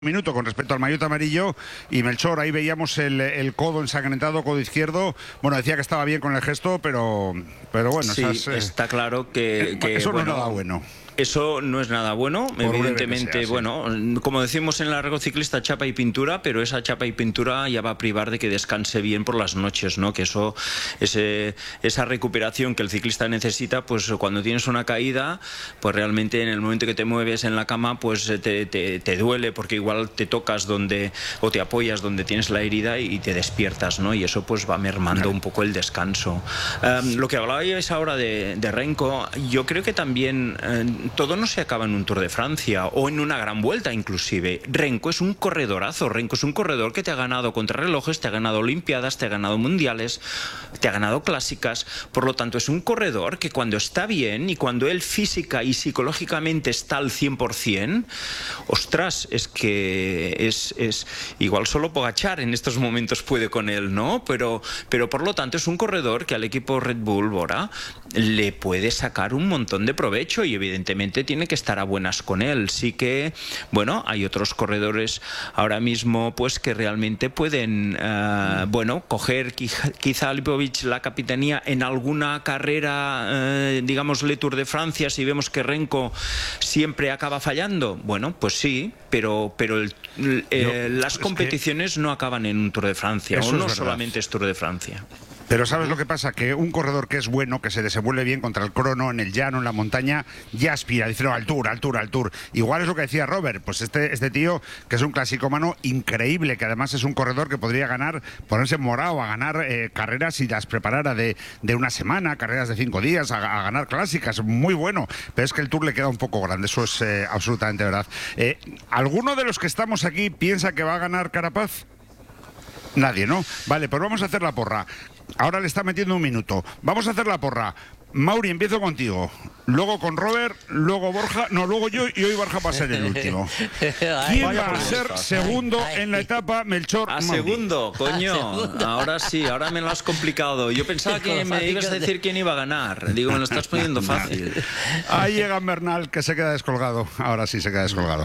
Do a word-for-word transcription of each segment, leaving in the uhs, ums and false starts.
Minuto con respecto al maillot amarillo y Melchor, ahí veíamos el, el codo ensangrentado, codo izquierdo. Bueno, decía que estaba bien con el gesto, pero, pero bueno, sí, esas, eh, está claro que, que eso bueno, no es nada bueno. Eso no es nada bueno, Por evidentemente, sea, sí. bueno, como decimos en largo ciclista, chapa y pintura, pero esa chapa y pintura ya va a privar de que descanse bien por las noches, ¿no? Que eso, ese, esa recuperación que el ciclista necesita, pues cuando tienes una caída, pues realmente en el momento que te mueves en la cama, pues te, te, te duele, porque igual te tocas donde, o te apoyas donde tienes la herida y te despiertas, ¿no? Y eso pues va mermando un poco el descanso. Um, lo que hablabais ahora de, de Renko, yo creo que también... Eh, todo no se acaba en un Tour de Francia o en una gran vuelta inclusive. Renko es un corredorazo, Renko es un corredor que te ha ganado contrarrelojes, te ha ganado olimpiadas, te ha ganado mundiales, te ha ganado clásicas, por lo tanto es un corredor que cuando está bien y cuando él física y psicológicamente está al cien por cien, ostras, es que es, es igual solo Pogačar en estos momentos puede con él, ¿no? Pero, pero por lo tanto es un corredor que al equipo Red Bull, Bora, le puede sacar un montón de provecho y evidentemente tiene que estar a buenas con él. Sí que, bueno, hay otros corredores ahora mismo pues que realmente pueden, uh, bueno, coger quizá Lipovic la capitanía en alguna carrera, uh, digamos, Le Tour de Francia, si vemos que Renko siempre acaba fallando. Bueno, pues sí, pero, pero el, el, eh, Yo, las competiciones que... no acaban en un Tour de Francia, o no solamente es Tour de Francia. Pero ¿sabes lo que pasa? Que un corredor que es bueno, que se desenvuelve bien contra el crono, en el llano, en la montaña, ya aspira, dice, no, al Tour, al Tour, al Tour. Igual es lo que decía Robert, pues este, este tío, que es un clasicómano increíble, que además es un corredor que podría ganar, ponerse morado a ganar eh, carreras si las preparara de, de una semana, carreras de cinco días, a, a ganar clásicas, muy bueno. Pero es que el Tour le queda un poco grande, eso es eh, absolutamente verdad. Eh, ¿Alguno de los que estamos aquí piensa que va a ganar Carapaz? Nadie, ¿no? Vale, pues vamos a hacer la porra. Ahora le está metiendo un minuto. Vamos a hacer la porra. Mauri, empiezo contigo. Luego con Robert, luego Borja. No, luego yo y hoy Borja va a ser el último. ¿Quién va a ser segundo en la etapa, Melchor? A Mauri? segundo, coño. Ahora sí, ahora me lo has complicado. Yo pensaba que me ibas a decir quién iba a ganar. Digo, me lo estás poniendo fácil. Ahí llega Bernal, que se queda descolgado. Ahora sí se queda descolgado.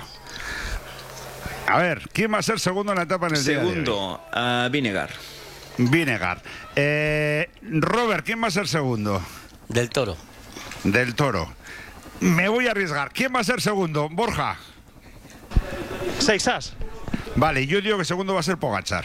A ver, ¿quién va a ser segundo en la etapa en el segundo, día de hoy? Segundo, uh, Vinegar. Vinegar. Eh, Robert, ¿quién va a ser segundo? Del Toro. Del Toro. Me voy a arriesgar. ¿Quién va a ser segundo? Borja. Seixas. Vale, yo digo que segundo va a ser Pogačar.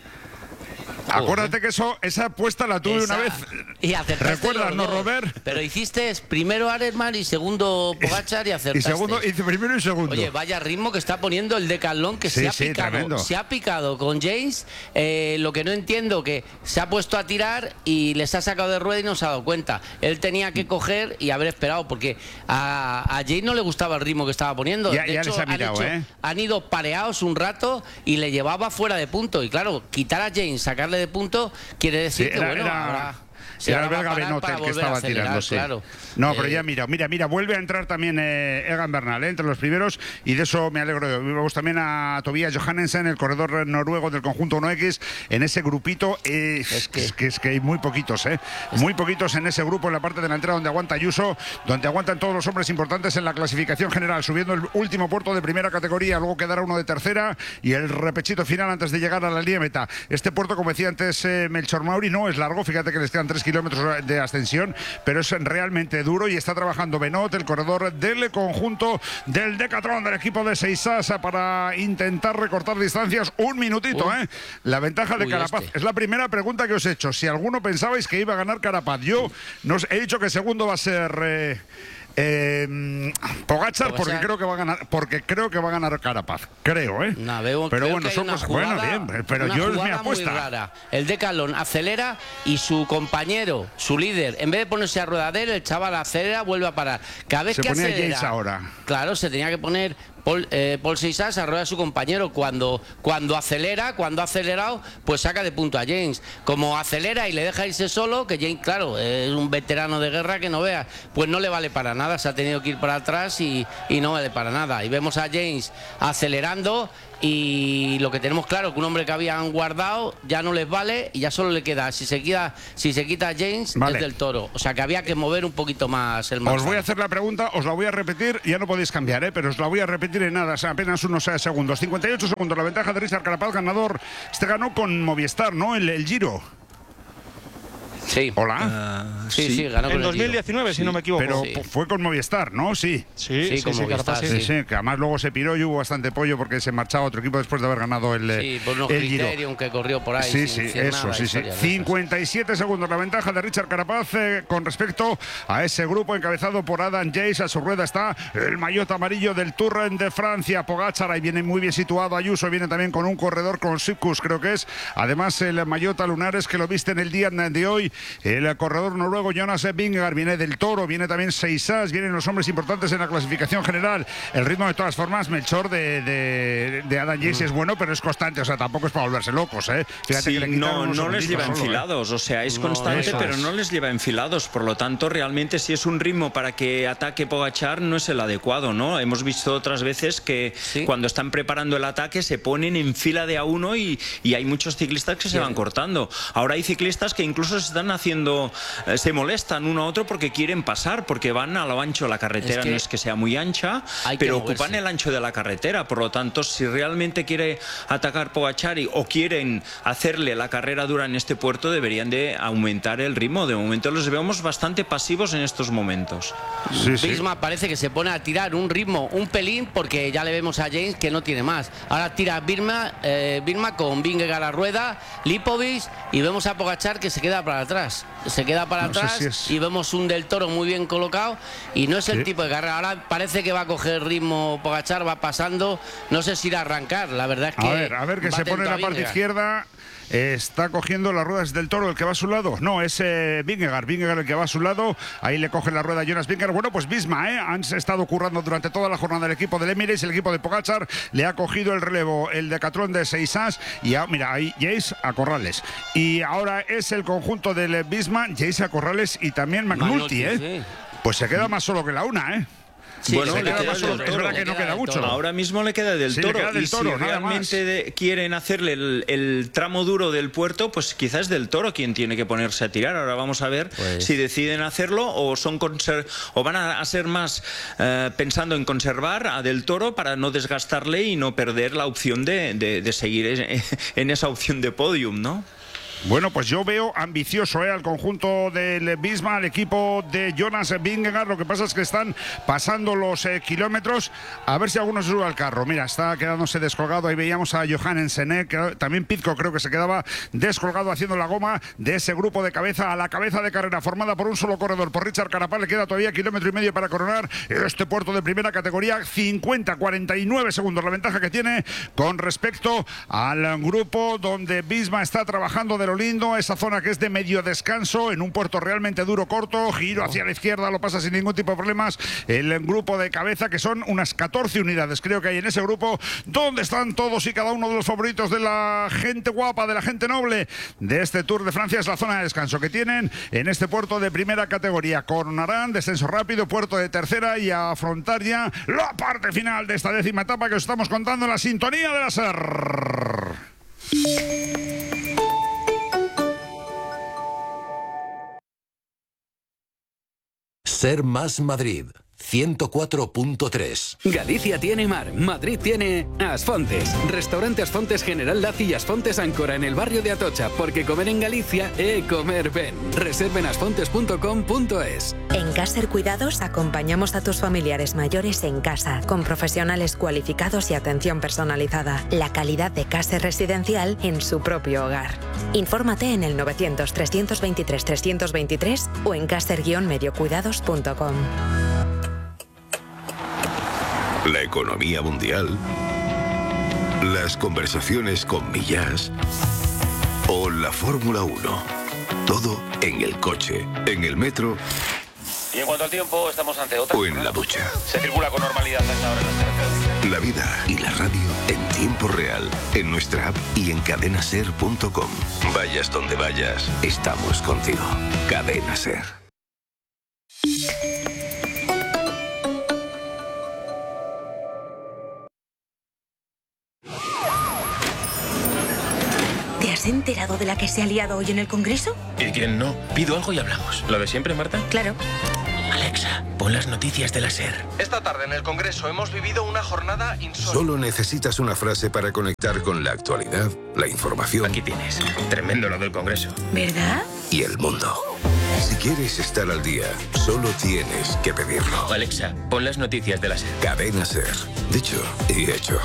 Acuérdate que eso, esa apuesta la tuve Esa, una vez. Y ¿Recuerdas, no, Robert? Pero hiciste primero Arenman y segundo Pogačar y acertaste. Y segundo, hice primero y segundo. Oye, vaya ritmo que está poniendo el Decathlon, que sí, se ha sí, picado. Tremendo. Se ha picado con James. Eh, lo que no entiendo, que se ha puesto a tirar y les ha sacado de rueda y no se ha dado cuenta. Él tenía que coger y haber esperado, porque a, a James no le gustaba el ritmo que estaba poniendo. Ya, de ya hecho, les ha mirado, han, hecho, ¿eh? han ido pareados un rato y le llevaba fuera de punto. Y claro, quitar a James, sacarle de punto, quiere decir sí, que era, bueno, era... ahora... Si era el belga Benote el que estaba tirando, sí. Claro. No, eh, pero ya mira, mira, mira, vuelve a entrar también eh, Egan Bernal, eh, entre los primeros, y de eso me alegro. Vemos también a Tobias Johannesen, el corredor noruego del conjunto uno equis, en ese grupito. Eh, es, que... es que es que hay muy poquitos, eh, muy poquitos en ese grupo, en la parte delantera donde aguanta Ayuso, donde aguantan todos los hombres importantes en la clasificación general, subiendo el último puerto de primera categoría, luego quedará uno de tercera y el repechito final antes de llegar a la línea meta. Este puerto, como decía antes eh, Melchor Mauri, no es largo, fíjate que les quedan tres kilómetros de ascensión, pero es realmente duro y está trabajando Benoit, el corredor del conjunto del Decathlon del equipo de Seixas, para intentar recortar distancias. Un minutito, ¿eh? La ventaja de Uy, Carapaz. Este. Es la primera pregunta que os he hecho. Si alguno pensabais que iba a ganar Carapaz, yo nos he dicho que segundo va a ser... Eh, Eh, Pogačar, porque creo que va a ganar, porque creo que va a ganar Carapaz, creo, ¿eh? No, veo, pero creo bueno, que somos jugada, bueno, bien, pero yo es mi apuesta. Muy rara. El Decathlon acelera y su compañero, su líder, en vez de ponerse a rueda de él, el chaval acelera, vuelve a parar. Cada vez se que ponía acelera, James ahora. Claro, se tenía que poner Paul, eh, Paul Seixas a rueda a su compañero. Cuando, cuando acelera, cuando ha acelerado, pues saca de punto a James. Como acelera y le deja irse solo, que James, claro, es un veterano de guerra que no veas, pues no le vale para nada, se ha tenido que ir para atrás y, y no vale para nada. Y vemos a James acelerando y lo que tenemos claro que un hombre que habían guardado ya no les vale y ya solo le queda, si se quita, si se quita James, vale, es del Toro. O sea que había que mover un poquito más el marcador. Os voy a hacer la pregunta, os la voy a repetir, ya no podéis cambiar, ¿eh? Pero os la voy a repetir en nada, o sea, apenas unos segundos. cincuenta y ocho segundos, la ventaja de Richard Carapaz, ganador. Este ganó con Movistar, ¿no? El, el Giro. Sí. Hola. Uh, sí, sí, sí, ganó en dos mil diecinueve, sí, si no me equivoco. Pero sí. fue con Movistar, ¿no? Sí. Sí, sí, sí, sí, con sí, Movistar, sí. Sí, sí, que además luego se piró y hubo bastante pollo porque se marchaba otro equipo después de haber ganado el Giro. Sí, por unos criterios que corrió por ahí. Sí, sí, eso, sí, sí. cincuenta y siete segundos la ventaja de Richard Carapaz eh, con respecto a ese grupo encabezado por Adam Yates. A su rueda está el maillot amarillo del Tour de Francia, Pogačar. Ahí viene muy bien situado Ayuso, viene también con un corredor con Sipkus, creo que es. Además, el maillot a lunares que lo viste en el día de hoy, el corredor noruego Jonas Vingegaard, viene del Toro, viene también Seisas, vienen los hombres importantes en la clasificación general. El ritmo de todas formas, Melchor, de, de, de Adam Yates mm. es bueno, pero es constante, o sea, tampoco es para volverse locos, ¿eh? Fíjate sí, que le no, no les lleva solo, enfilados, ¿eh? O sea, es no, constante, pero es. no les lleva enfilados. Por lo tanto, realmente, si es un ritmo para que ataque Pogačar, no es el adecuado, ¿no? Hemos visto otras veces que ¿Sí? cuando están preparando el ataque se ponen en fila de a uno y, y hay muchos ciclistas que sí. se van cortando. Ahora hay ciclistas que incluso se están haciendo, eh, se molestan uno a otro porque quieren pasar, porque van a lo ancho. La carretera es que no es que sea muy ancha, pero ocupan el ancho de la carretera. Por lo tanto, si realmente quiere atacar Pogačar o quieren hacerle la carrera dura en este puerto, deberían de aumentar el ritmo. De momento los vemos bastante pasivos en estos momentos. Sí, sí. Visma parece que se pone a tirar un ritmo, un pelín, porque ya le vemos a James que no tiene más. Ahora tira Visma, eh, Visma con Vingegaard a la rueda, Lipovic, y vemos a Pogačar que se queda para atrás. Se queda para no atrás sé si es... y vemos un del Toro muy bien colocado y no es el sí. tipo de carrera. Ahora parece que va a coger ritmo Pogačar, va pasando, no sé si irá a arrancar, la verdad es que... A ver, a ver, que se pone en la parte izquierda... Está cogiendo las ruedas del Toro el que va a su lado. No, es eh, Vingegaard, Vingegaard el que va a su lado. Ahí le coge la rueda a Jonas Vingegaard. Bueno, pues Visma, ¿eh? Han estado currando durante toda la jornada el equipo del Emirates, el equipo de Pogačar. Le ha cogido el relevo el Decathlon de Seisas. Y a, mira, ahí Yates a Corrales. Y ahora es el conjunto del Visma, Yates a Corrales y también McNulty, ¿eh? Sí. Pues se queda más solo que la una, ¿eh? Sí, bueno, le queda más solo, es verdad que no queda mucho. Ahora mismo le queda del sí, Toro. Queda del y toro, si realmente de, quieren hacerle el, el tramo duro del puerto, pues quizás es del Toro quien tiene que ponerse a tirar. Ahora vamos a ver pues... si deciden hacerlo o son o van a ser más eh, pensando en conservar a del Toro para no desgastarle y no perder la opción de, de, de seguir en esa opción de podium, ¿no? Bueno, pues yo veo ambicioso ¿eh? al conjunto del Visma, al equipo de Jonas Vingegaard. Lo que pasa es que están pasando los eh, kilómetros. A ver si alguno se sube al carro. Mira, está quedándose descolgado. Ahí veíamos a Johannesen, ¿eh? que también Pizco creo que se quedaba descolgado haciendo la goma de ese grupo de cabeza a la cabeza de carrera formada por un solo corredor, por Richard Carapaz. Le queda todavía kilómetro y medio para coronar este puerto de primera categoría. cincuenta cuarenta y nueve segundos la ventaja que tiene con respecto al grupo donde Visma está trabajando de lo lindo, esa zona que es de medio descanso en un puerto realmente duro, corto, giro hacia la izquierda, lo pasa sin ningún tipo de problemas el grupo de cabeza, que son unas catorce unidades creo que hay en ese grupo, donde están todos y cada uno de los favoritos de la gente guapa, de la gente noble de este Tour de Francia. Es la zona de descanso que tienen en este puerto de primera categoría. Coronarán, descenso rápido, puerto de tercera y a afrontar ya la parte final de esta décima etapa que os estamos contando en la sintonía de la SER. Ser Más Madrid, ciento cuatro punto tres. Galicia tiene mar, Madrid tiene Asfontes. Restaurante Asfontes General Laci y Asfontes Áncora en el barrio de Atocha, porque comer en Galicia é comer ben. Reserven asfontes punto com punto es. En Caser Cuidados acompañamos a tus familiares mayores en casa, con profesionales cualificados y atención personalizada. La calidad de Caser Residencial en su propio hogar. Infórmate en el novecientos, trescientos veintitrés, trescientos veintitrés o en caser guion mediocuidados punto com. La economía mundial, las conversaciones con Millás o la Fórmula uno. Todo en el coche, en el metro. Y en cuanto al tiempo, estamos ante otra. O en la ducha. Se circula con normalidad hasta ahora en las carreteras. La vida y la radio en tiempo real, en nuestra app y en cadena ser punto com. Vayas donde vayas, estamos contigo. Cadena Ser. has enterado de la que se ha liado hoy en el Congreso? ¿Y quién no? Pido algo y hablamos. ¿Lo de siempre, Marta? Claro. Alexa, pon las noticias de la SER. Esta tarde en el Congreso hemos vivido una jornada insólita. Solo necesitas una frase para conectar con la actualidad, la información. Aquí tienes. Tremendo lo del Congreso. ¿Verdad? Y el mundo. Si quieres estar al día, solo tienes que pedirlo. Alexa, pon las noticias de la SER. Cadena SER. Dicho y hecho.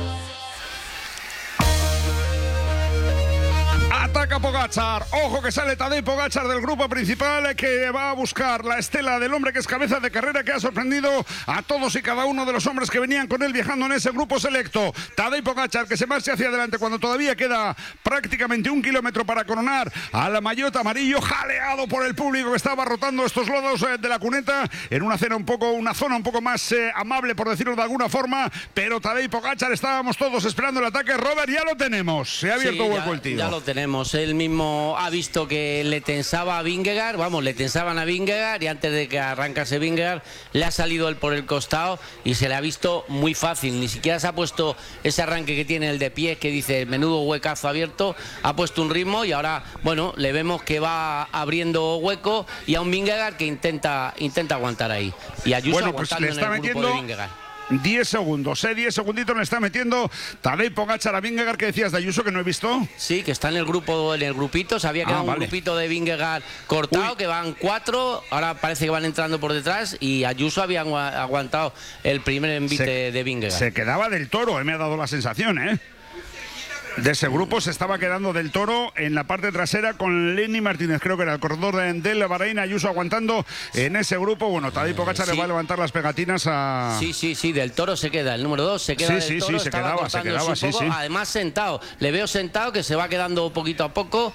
Ataca Pogačar, ojo que sale Tadej Pogačar del grupo principal, que va a buscar la estela del hombre que es cabeza de carrera, que ha sorprendido a todos y cada uno de los hombres que venían con él viajando en ese grupo selecto. Tadej Pogačar, que se marcha hacia adelante cuando todavía queda prácticamente un kilómetro para coronar al maillot amarillo, jaleado por el público que estaba rotando estos lodos eh, de la cuneta en una zona un poco, una zona un poco más eh, amable, por decirlo de alguna forma, pero Tadej Pogačar, estábamos todos esperando el ataque. Robert, ya lo tenemos, se ha abierto sí, hueco ya, el tío. Ya lo tenemos. Él mismo ha visto que le tensaba a Vingegaard, vamos, le tensaban a Vingegaard, y antes de que arrancase Vingegaard le ha salido él por el costado y se le ha visto muy fácil. Ni siquiera se ha puesto ese arranque que tiene el de pies, que dice menudo huecazo abierto, ha puesto un ritmo y ahora, bueno, le vemos que va abriendo hueco, y a un Vingegaard que intenta, intenta aguantar ahí. Y Ayuso bueno, pues aguantando le está en el metiendo grupo de Vingegaard. diez segundos, eh, diez segunditos le está metiendo Tadej Pogačar a Vingegaard. Que decías de Ayuso, que no he visto. Sí, que está en el grupo, en el grupito. Se había quedado ah, vale. un grupito de Vingegaard cortado. Uy. Que van cuatro, ahora parece que van entrando por detrás, y Ayuso había aguantado el primer envite se, de Vingegaard. Se quedaba del Toro, eh, me ha dado la sensación, ¿eh? De ese grupo se estaba quedando del Toro en la parte trasera con Lenny Martínez, creo que era el corredor de, del Bahrein. Ayuso aguantando en ese grupo. Bueno, Tadej Pogačar eh, sí. le va a levantar las pegatinas a... Sí, sí, sí, del Toro se queda, el número dos se queda sí, del sí, Toro. Sí, se quedaba, se quedaba, sí, sí. Además sentado, le veo sentado, que se va quedando poquito a poco.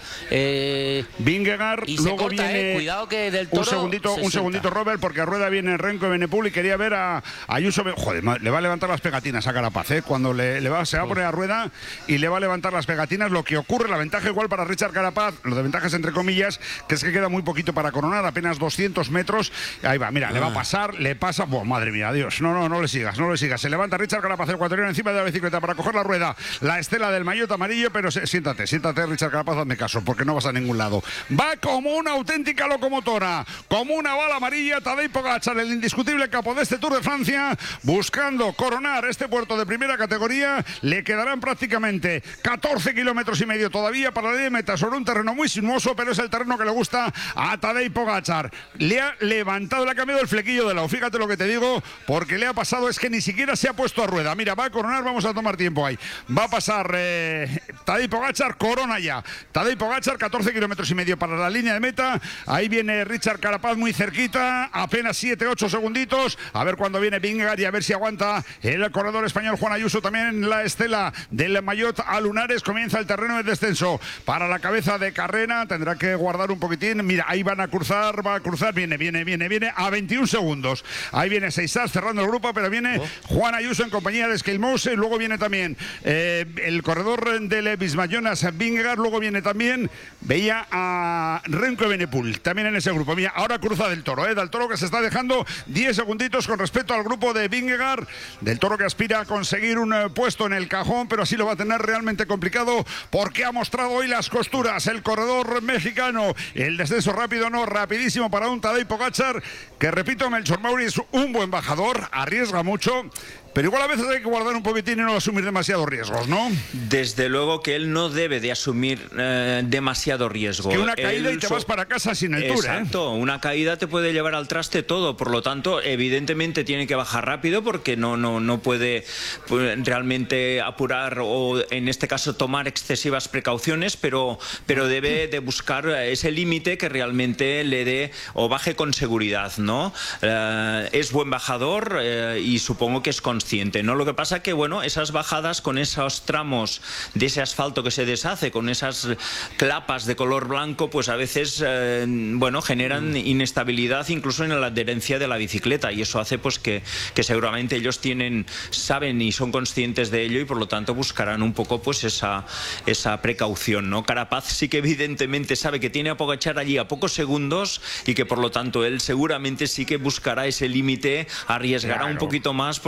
Eh, Vingegaard, y luego corta, viene... Eh, cuidado que del Toro Un segundito, un segundito, Robert, porque a rueda viene Renko y Benepul y quería ver a Ayuso. Joder, le va a levantar las pegatinas a Carapaz, ¿eh? Cuando le, le va, se va a poner a rueda y le va a levantar las pegatinas. Lo que ocurre, la ventaja igual para Richard Carapaz, lo de ventajas entre comillas, que es que queda muy poquito para coronar, apenas doscientos metros. Ahí va, mira, ah. le va a pasar, le pasa, oh, madre mía, Dios, no, no, no le sigas, no le sigas. Se levanta Richard Carapaz, el ecuatoriano, encima de la bicicleta para coger la rueda, la estela del maillot amarillo, pero se, siéntate, siéntate, Richard Carapaz, hazme caso, porque no vas a ningún lado. Va como una auténtica locomotora, como una bala amarilla, Tadej Pogačar, el indiscutible capo de este Tour de Francia, buscando coronar este puerto de primera categoría. Le quedarán prácticamente catorce kilómetros y medio todavía para la línea de meta, sobre un terreno muy sinuoso, pero es el terreno que le gusta a Tadej Pogačar. Le ha levantado, le ha cambiado el flequillo de lado, fíjate lo que te digo, porque le ha pasado, es que ni siquiera se ha puesto a rueda. Mira, va a coronar, vamos a tomar tiempo ahí. Va a pasar eh, Tadej Pogačar, corona ya. Tadej Pogačar, catorce kilómetros y medio para la línea de meta. Ahí viene Richard Carapaz muy cerquita, apenas siete ocho segunditos. A ver cuándo viene Vingegaard y a ver si aguanta el corredor español Juan Ayuso también en la estela del maillot a lunares. Comienza el terreno de descenso para la cabeza de carrera, tendrá que guardar un poquitín. Mira, ahí van a cruzar, va a cruzar, viene, viene, viene, viene a veintiún segundos. Ahí viene Seisas cerrando el grupo, pero viene oh. Juan Ayuso en compañía de Skelmose. Luego viene también eh, el corredor del Bismayonas Vingegaard. Luego viene también, veía a Renko Benepul también en ese grupo. Mira, ahora cruza del Toro, eh, del Toro, que se está dejando diez segunditos con respecto al grupo de Vingegaard. Del Toro, que aspira a conseguir un eh, puesto en el cajón, pero así lo va a tener realmente complicado, porque ha mostrado hoy las costuras el corredor mexicano. El descenso rápido, no, rapidísimo para un Tadej Pogačar, que repito, Melchor Mauri es un buen bajador, arriesga mucho, pero igual a veces hay que guardar un poquitín y no asumir demasiados riesgos, ¿no? Desde luego que él no debe de asumir eh, demasiado riesgo. Es que una caída él y te so... vas para casa sin el Tour, ¿eh? Exacto, una caída te puede llevar al traste todo, por lo tanto, evidentemente tiene que bajar rápido, porque no, no, no puede pues, realmente apurar o, en este caso, tomar excesivas precauciones, pero, pero debe de buscar ese límite que realmente le dé o baje con seguridad, ¿no? Eh, es buen bajador eh, y supongo que es consciente. ¿No? Lo que pasa que, bueno, esas bajadas con esos tramos de ese asfalto que se deshace, con esas clapas de color blanco, pues a veces, eh, bueno, generan inestabilidad incluso en la adherencia de la bicicleta, y eso hace pues que, que seguramente ellos tienen, saben y son conscientes de ello, y por lo tanto buscarán un poco pues esa, esa precaución, ¿no? Carapaz sí que evidentemente sabe que tiene a Pogačar allí a pocos segundos y que por lo tanto él seguramente sí que buscará ese límite, arriesgará claro. un poquito más, porque si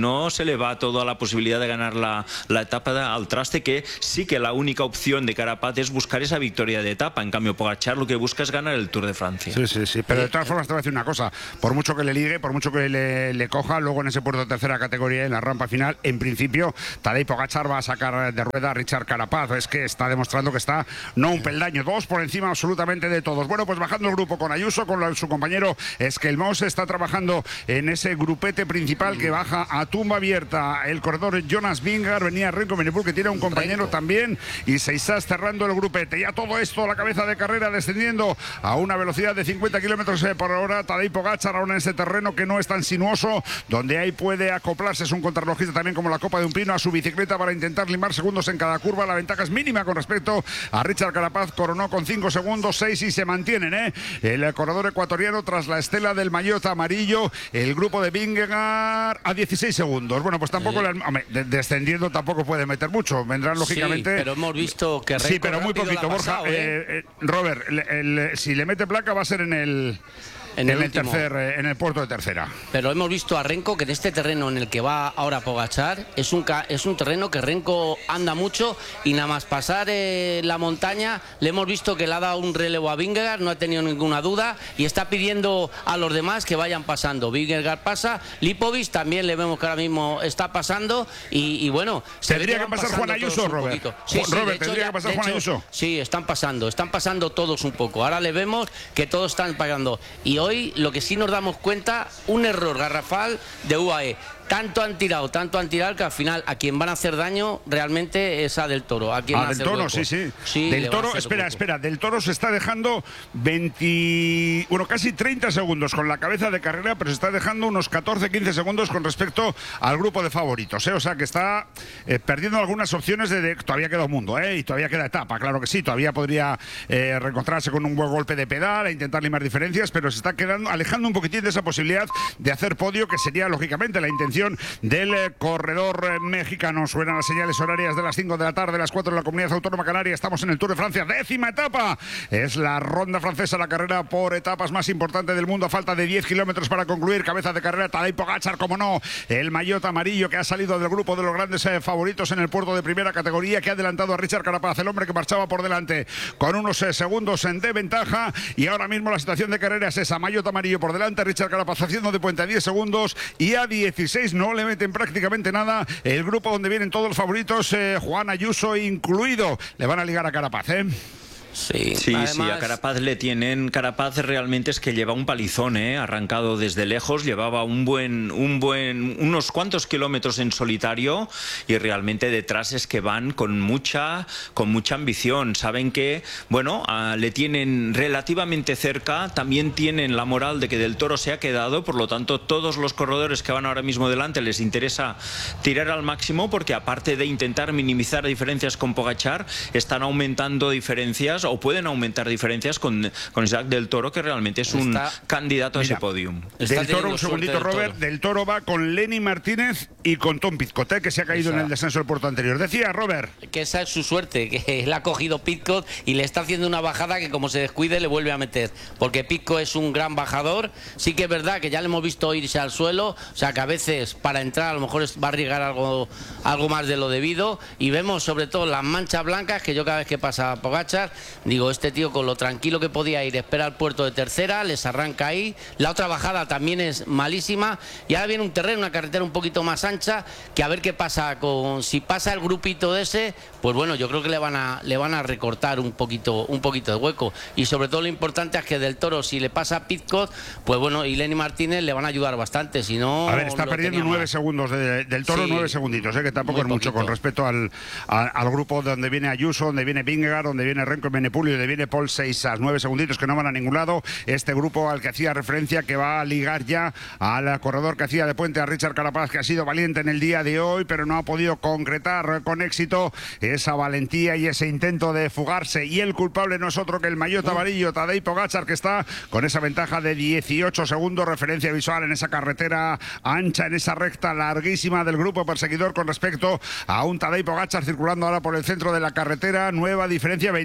no se le va toda la posibilidad de ganar la, la etapa al traste, que sí que la única opción de Carapaz es buscar esa victoria de etapa. En cambio, Pogačar lo que busca es ganar el Tour de Francia. Sí, sí, sí, pero de todas formas te voy a decir una cosa, por mucho que le ligue, por mucho que le, le coja, luego en ese puerto de tercera categoría, en la rampa final, en principio, Tadej Pogačar va a sacar de rueda a Richard Carapaz. Es que está demostrando que está, no un peldaño, dos por encima absolutamente de todos. Bueno, pues bajando el grupo con Ayuso, con la, su compañero Esquelmós, está trabajando en ese grupete principal que baja a tumba abierta el corredor Jonas Vingegaard, venía Renko Evenepoel, que tiene un compañero también, y Seixas cerrando el grupete. Ya todo esto, la cabeza de carrera descendiendo a una velocidad de cincuenta kilómetros por hora. Tadej Pogačar ahora en ese terreno que no es tan sinuoso, donde ahí puede acoplarse, es un contrarrelojista también como la copa de un pino, a su bicicleta para intentar limar segundos en cada curva. La ventaja es mínima con respecto a Richard Carapaz, coronó con cinco segundos, seis y se mantienen, ¿eh? El corredor ecuatoriano tras la estela del maillot amarillo, el grupo de Vingegaard a dieciséis segundos. Bueno, pues tampoco, sí. le, hombre, de, descendiendo tampoco puede meter mucho, vendrán lógicamente. Sí, pero hemos visto que Renko sí, pero muy poquito, Borja. Pasado, ¿eh? Eh, eh, Robert, el, el, si le mete placa va a ser en el... En el, en el tercer, en el puerto de tercera. Pero hemos visto a Renko que en este terreno en el que va ahora Pogačar es un, es un terreno que Renko anda mucho, y nada más pasar eh, la montaña le hemos visto que le ha dado un relevo a Vingegaard, no ha tenido ninguna duda, y está pidiendo a los demás que vayan pasando. Vingegaard pasa, Lipovic también le vemos que ahora mismo está pasando, y, y bueno, tendría que pasar Juan Ayuso, Robert. Sí, sí, Robert, hecho, tendría ya, que pasar Juan hecho, Ayuso. Sí, están pasando, están pasando todos un poco. Ahora le vemos que todos están pagando, y hoy lo que sí nos damos cuenta, un error garrafal de U A E. Tanto han tirado, tanto han tirado que al final a quien van a hacer daño realmente es a Del Toro. A quien ah, Del Toro, hueco. sí, sí. sí Del Toro, espera, hueco. espera, Del Toro se está dejando veinte, bueno, casi treinta segundos con la cabeza de carrera, pero se está dejando unos catorce, quince segundos con respecto al grupo de favoritos, ¿eh? O sea que está eh, perdiendo algunas opciones de, de... Todavía queda un mundo, ¿eh? Y todavía queda etapa, claro que sí, todavía podría eh, reencontrarse con un buen golpe de pedal e intentar limar diferencias, pero se está quedando, alejando un poquitín de esa posibilidad de hacer podio, que sería lógicamente la intención del eh, corredor eh, mexicano. Suenan las señales horarias de las cinco de la tarde, las cuatro de la Comunidad Autónoma Canaria. Estamos en el Tour de Francia, décima etapa. Es la ronda francesa, la carrera por etapas más importante del mundo. A falta de diez kilómetros para concluir. Cabeza de carrera Tadej Pogačar, como no, el maillot amarillo que ha salido del grupo de los grandes eh, favoritos en el puerto de primera categoría, que ha adelantado a Richard Carapaz, el hombre que marchaba por delante con unos eh, segundos de ventaja. Y ahora mismo la situación de carrera es esa: maillot amarillo por delante, Richard Carapaz haciendo de puente a diez segundos, y a dieciséis no le meten prácticamente nada. El grupo donde vienen todos los favoritos, eh, Juan Ayuso incluido, le van a ligar a Carapaz, ¿eh? Sí, sí, además... sí, a Carapaz le tienen. Carapaz realmente es que lleva un palizón, ¿eh? Arrancado desde lejos, llevaba un buen, un buen, unos cuantos kilómetros en solitario, y realmente detrás es que van con mucha, con mucha ambición. Saben que, bueno, uh, le tienen relativamente cerca, también tienen la moral de que Del Toro se ha quedado, por lo tanto todos los corredores que van ahora mismo delante les interesa tirar al máximo, porque aparte de intentar minimizar diferencias con Pogačar, están aumentando diferencias, o pueden aumentar diferencias con, con Jacques Del Toro, que realmente es un está, candidato a mira, ese podium. Del Toro, un segundito, del Robert, Toro. Del Toro va con Lenny Martínez y con Tom Pidcock, que se ha caído esa. en el descenso del puerto anterior. Decía, Robert. Que esa es su suerte, que le ha cogido Pidcock y le está haciendo una bajada que, como se descuide, le vuelve a meter. Porque Pidcock es un gran bajador. Sí que es verdad que ya le hemos visto irse al suelo, o sea que a veces para entrar a lo mejor va a arriesgar algo, algo más de lo debido. Y vemos sobre todo las manchas blancas, que yo cada vez que pasa a Pogačar, digo, este tío con lo tranquilo que podía ir, espera al puerto de tercera, les arranca ahí. La otra bajada también es malísima, y ahora viene un terreno, una carretera un poquito más ancha, que a ver qué pasa con, si pasa el grupito de ese, pues bueno, yo creo que le van a, le van a recortar un poquito, un poquito de hueco. Y sobre todo lo importante es que Del Toro, si le pasa a Pidcock, pues bueno, y Lenny Martínez le van a ayudar bastante, si no... A ver, está perdiendo nueve segundos de, del Toro, sí, nueve segunditos, ¿eh? Que tampoco es mucho con respecto al, a, al grupo donde viene Ayuso, donde viene Vingegaard, donde viene Renko Evenepoel y donde viene Paul Seixas. Nueve segunditos que no van a ningún lado. Este grupo al que hacía referencia, que va a ligar ya al corredor que hacía de puente a Richard Carapaz, que ha sido valiente en el día de hoy, pero no ha podido concretar con éxito esa valentía y ese intento de fugarse. Y el culpable no es otro que el maillot amarillo, Tadej Pogačar, que está con esa ventaja de dieciocho segundos. Referencia visual en esa carretera ancha, en esa recta larguísima del grupo perseguidor con respecto a un Tadej Pogačar circulando ahora por el centro de la carretera. Nueva diferencia, veintiséis segundos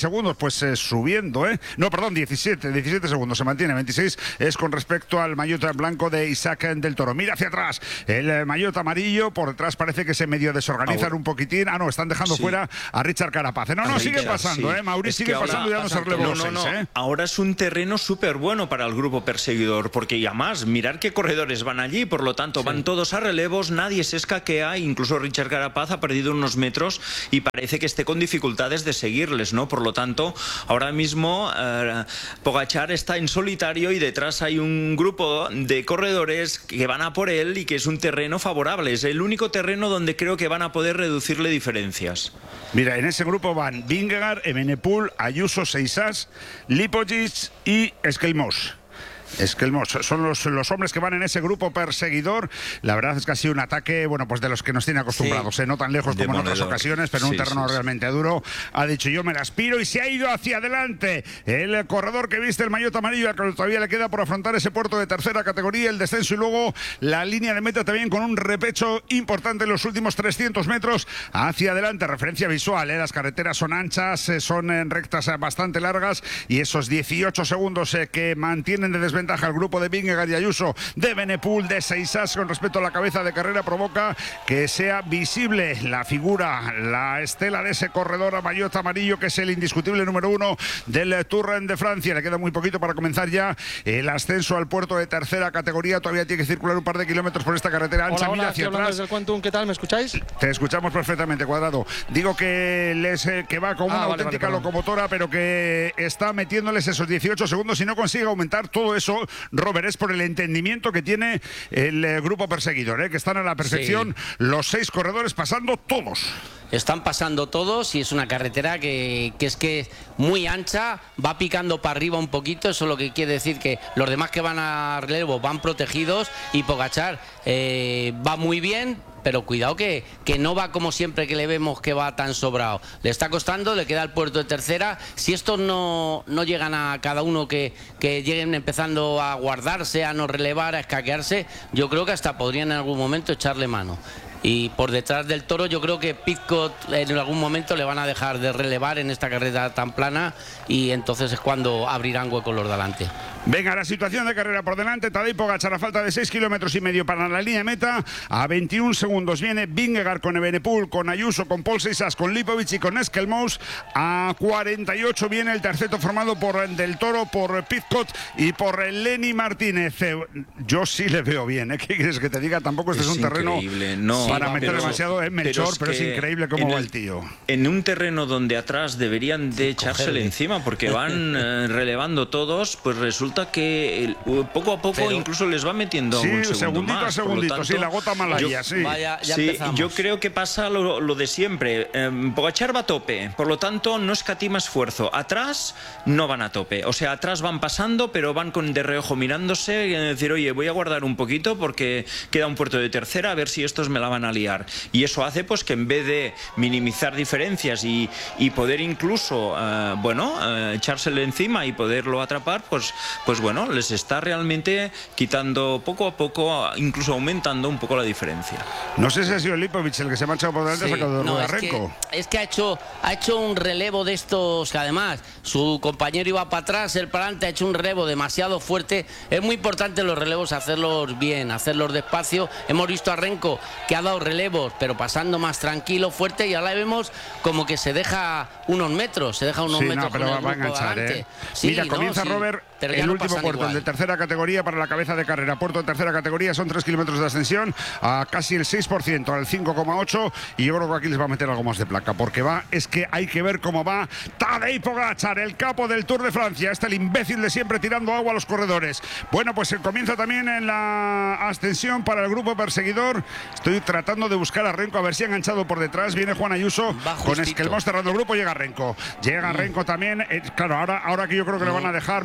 segundos, pues eh, subiendo, ¿eh? No, perdón, diecisiete, diecisiete segundos se mantiene, veintiséis es con respecto al maillot blanco de Isaac del Toro. Mira hacia atrás, el eh, maillot amarillo, por detrás parece que se medio desorganizan ahora un poquitín. Ah, no, están dejando sí. fuera a Richard Carapaz. No, no, Richard, sigue pasando, sí. ¿eh? Mauricio sigue pasando y dándose relevo no, no, seis, no. ¿eh? Ahora es un terreno súper bueno para el grupo perseguidor, porque y además, mirar qué corredores van allí, por lo tanto, sí. van todos a relevos, nadie se escaquea, incluso Richard Carapaz ha perdido unos metros y parece que esté con dificultades de seguirles, ¿no? Por lo tanto, ahora mismo eh, Pogačar está en solitario y detrás hay un grupo de corredores que van a por él y que es un terreno favorable. Es el único terreno donde creo que van a poder reducirle diferencias. Mira, en ese grupo van Vingegaard, Evenepoel, Ayuso, Seisas, Lipovic y Eskelmos. Es que son los, los hombres que van en ese grupo perseguidor. La verdad es que ha sido un ataque, bueno, pues de los que nos tiene acostumbrados, sí. ¿eh? No tan lejos como en otras ocasiones, pero en sí, un terreno sí, realmente sí. duro. Ha dicho, yo me la aspiro y se ha ido hacia adelante. El corredor que viste el maillot amarillo, que todavía le queda por afrontar ese puerto de tercera categoría, el descenso y luego la línea de meta también con un repecho importante en los últimos trescientos metros hacia adelante. Referencia visual, ¿eh? Las carreteras son anchas, eh, son en rectas eh, bastante largas y esos dieciocho segundos eh, que mantienen de desventaja ventaja el grupo de Vingegaard y Ayuso, de Evenepoel, de Seisas con respecto a la cabeza de carrera, provoca que sea visible la figura, la estela de ese corredor a maillot amarillo que es el indiscutible número uno del Tour de Francia. Le queda muy poquito para comenzar ya el ascenso al puerto de tercera categoría. Todavía tiene que circular un par de kilómetros por esta carretera ancha. Hola, Mira hola, hacia estoy atrás. Desde el Quantum, ¿qué tal? ¿Me escucháis? Te escuchamos perfectamente, Cuadrado. Digo que les eh, que va como ah, una vale, auténtica vale, locomotora, pero que está metiéndoles esos dieciocho segundos y no consigue aumentar todo eso. Robert, es por el entendimiento que tiene el eh, grupo perseguidor, ¿eh? Que están a la perfección sí. Los seis corredores pasando todos. Están pasando todos y es una carretera que, que es que es muy ancha, va picando para arriba un poquito, eso es lo que quiere decir que los demás que van a relevo van protegidos y Pogačar eh, va muy bien, pero cuidado que, que no va como siempre que le vemos que va tan sobrado. Le está costando, le queda el puerto de tercera. Si estos no, no llegan a cada uno que, que lleguen empezando a guardarse, a no relevar, a escaquearse, yo creo que hasta podrían en algún momento echarle mano. Y por detrás del Toro yo creo que Pidcock en algún momento le van a dejar de relevar en esta carrera tan plana y entonces es cuando abrirán hueco los de delante. Venga, la situación de carrera por delante. Tadej Pogačar a falta de seis kilómetros y medio para la línea de meta. A veintiún segundos viene Vingegaard con Evenepoel, con Ayuso, con Paul Seisas, con Lipovic y con Eskelmos. A cuarenta y ocho viene el terceto formado por Del Toro, por Pidcock y por Lenny Martínez. Yo sí le veo bien, ¿eh? ¿Qué quieres que te diga? Tampoco este es, es un terreno no, para sí, meter pero, demasiado en Melchor, pero, es, pero es increíble cómo va el, el tío. En un terreno donde atrás deberían de echársele encima porque van eh, relevando todos, pues resulta que el, poco a poco pero, incluso les va metiendo sí, un segundo segundito más. a segundito, tanto, sí, la gota malaya, yo, sí. Vaya, ya sí yo creo que pasa lo, lo de siempre. Eh, Pogačar va a tope, por lo tanto no escatima esfuerzo. Atrás no van a tope, o sea, atrás van pasando, pero van con de reojo mirándose y decir, oye, voy a guardar un poquito porque queda un puerto de tercera, a ver si estos me la van a liar. Y eso hace pues que en vez de minimizar diferencias y, y poder incluso, eh, bueno, eh, echársele encima y poderlo atrapar, pues, pues bueno, les está realmente quitando poco a poco, incluso aumentando un poco la diferencia. No sé si ha sido Lipovic el que se ha marchado por delante, sí, sacado de no, a es Renko. Que, es que ha hecho, ha hecho un relevo de estos que además su compañero iba para atrás, él para adelante, ha hecho un relevo demasiado fuerte. Es muy importante los relevos hacerlos bien, hacerlos despacio. Hemos visto a Renko que ha dado relevos, pero pasando más tranquilo, fuerte, y ahora vemos como que se deja unos metros, se deja unos sí, metros no, pero con va, el va a grupo enganchar, delante. ¿eh? Sí, Mira, no, comienza sí, Robert el no último puerto, igual. el de tercera categoría para la cabeza de carrera. Puerto de tercera categoría son tres kilómetros de ascensión a casi el seis por ciento, al cinco coma ocho, y yo creo que aquí les va a meter algo más de placa, porque va, es que hay que ver cómo va Tadej Pogačar, el capo del Tour de Francia. Este el imbécil de siempre tirando agua a los corredores. Bueno, pues comienza también en la ascensión para el grupo perseguidor. Estoy tratando de buscar a Renko a ver si ha enganchado por detrás. Viene Juan Ayuso con Eskelmos cerrando el grupo. Llega Renko. Llega Renko también. Eh, claro, ahora, ahora que yo creo que no. le van a dejar, me da la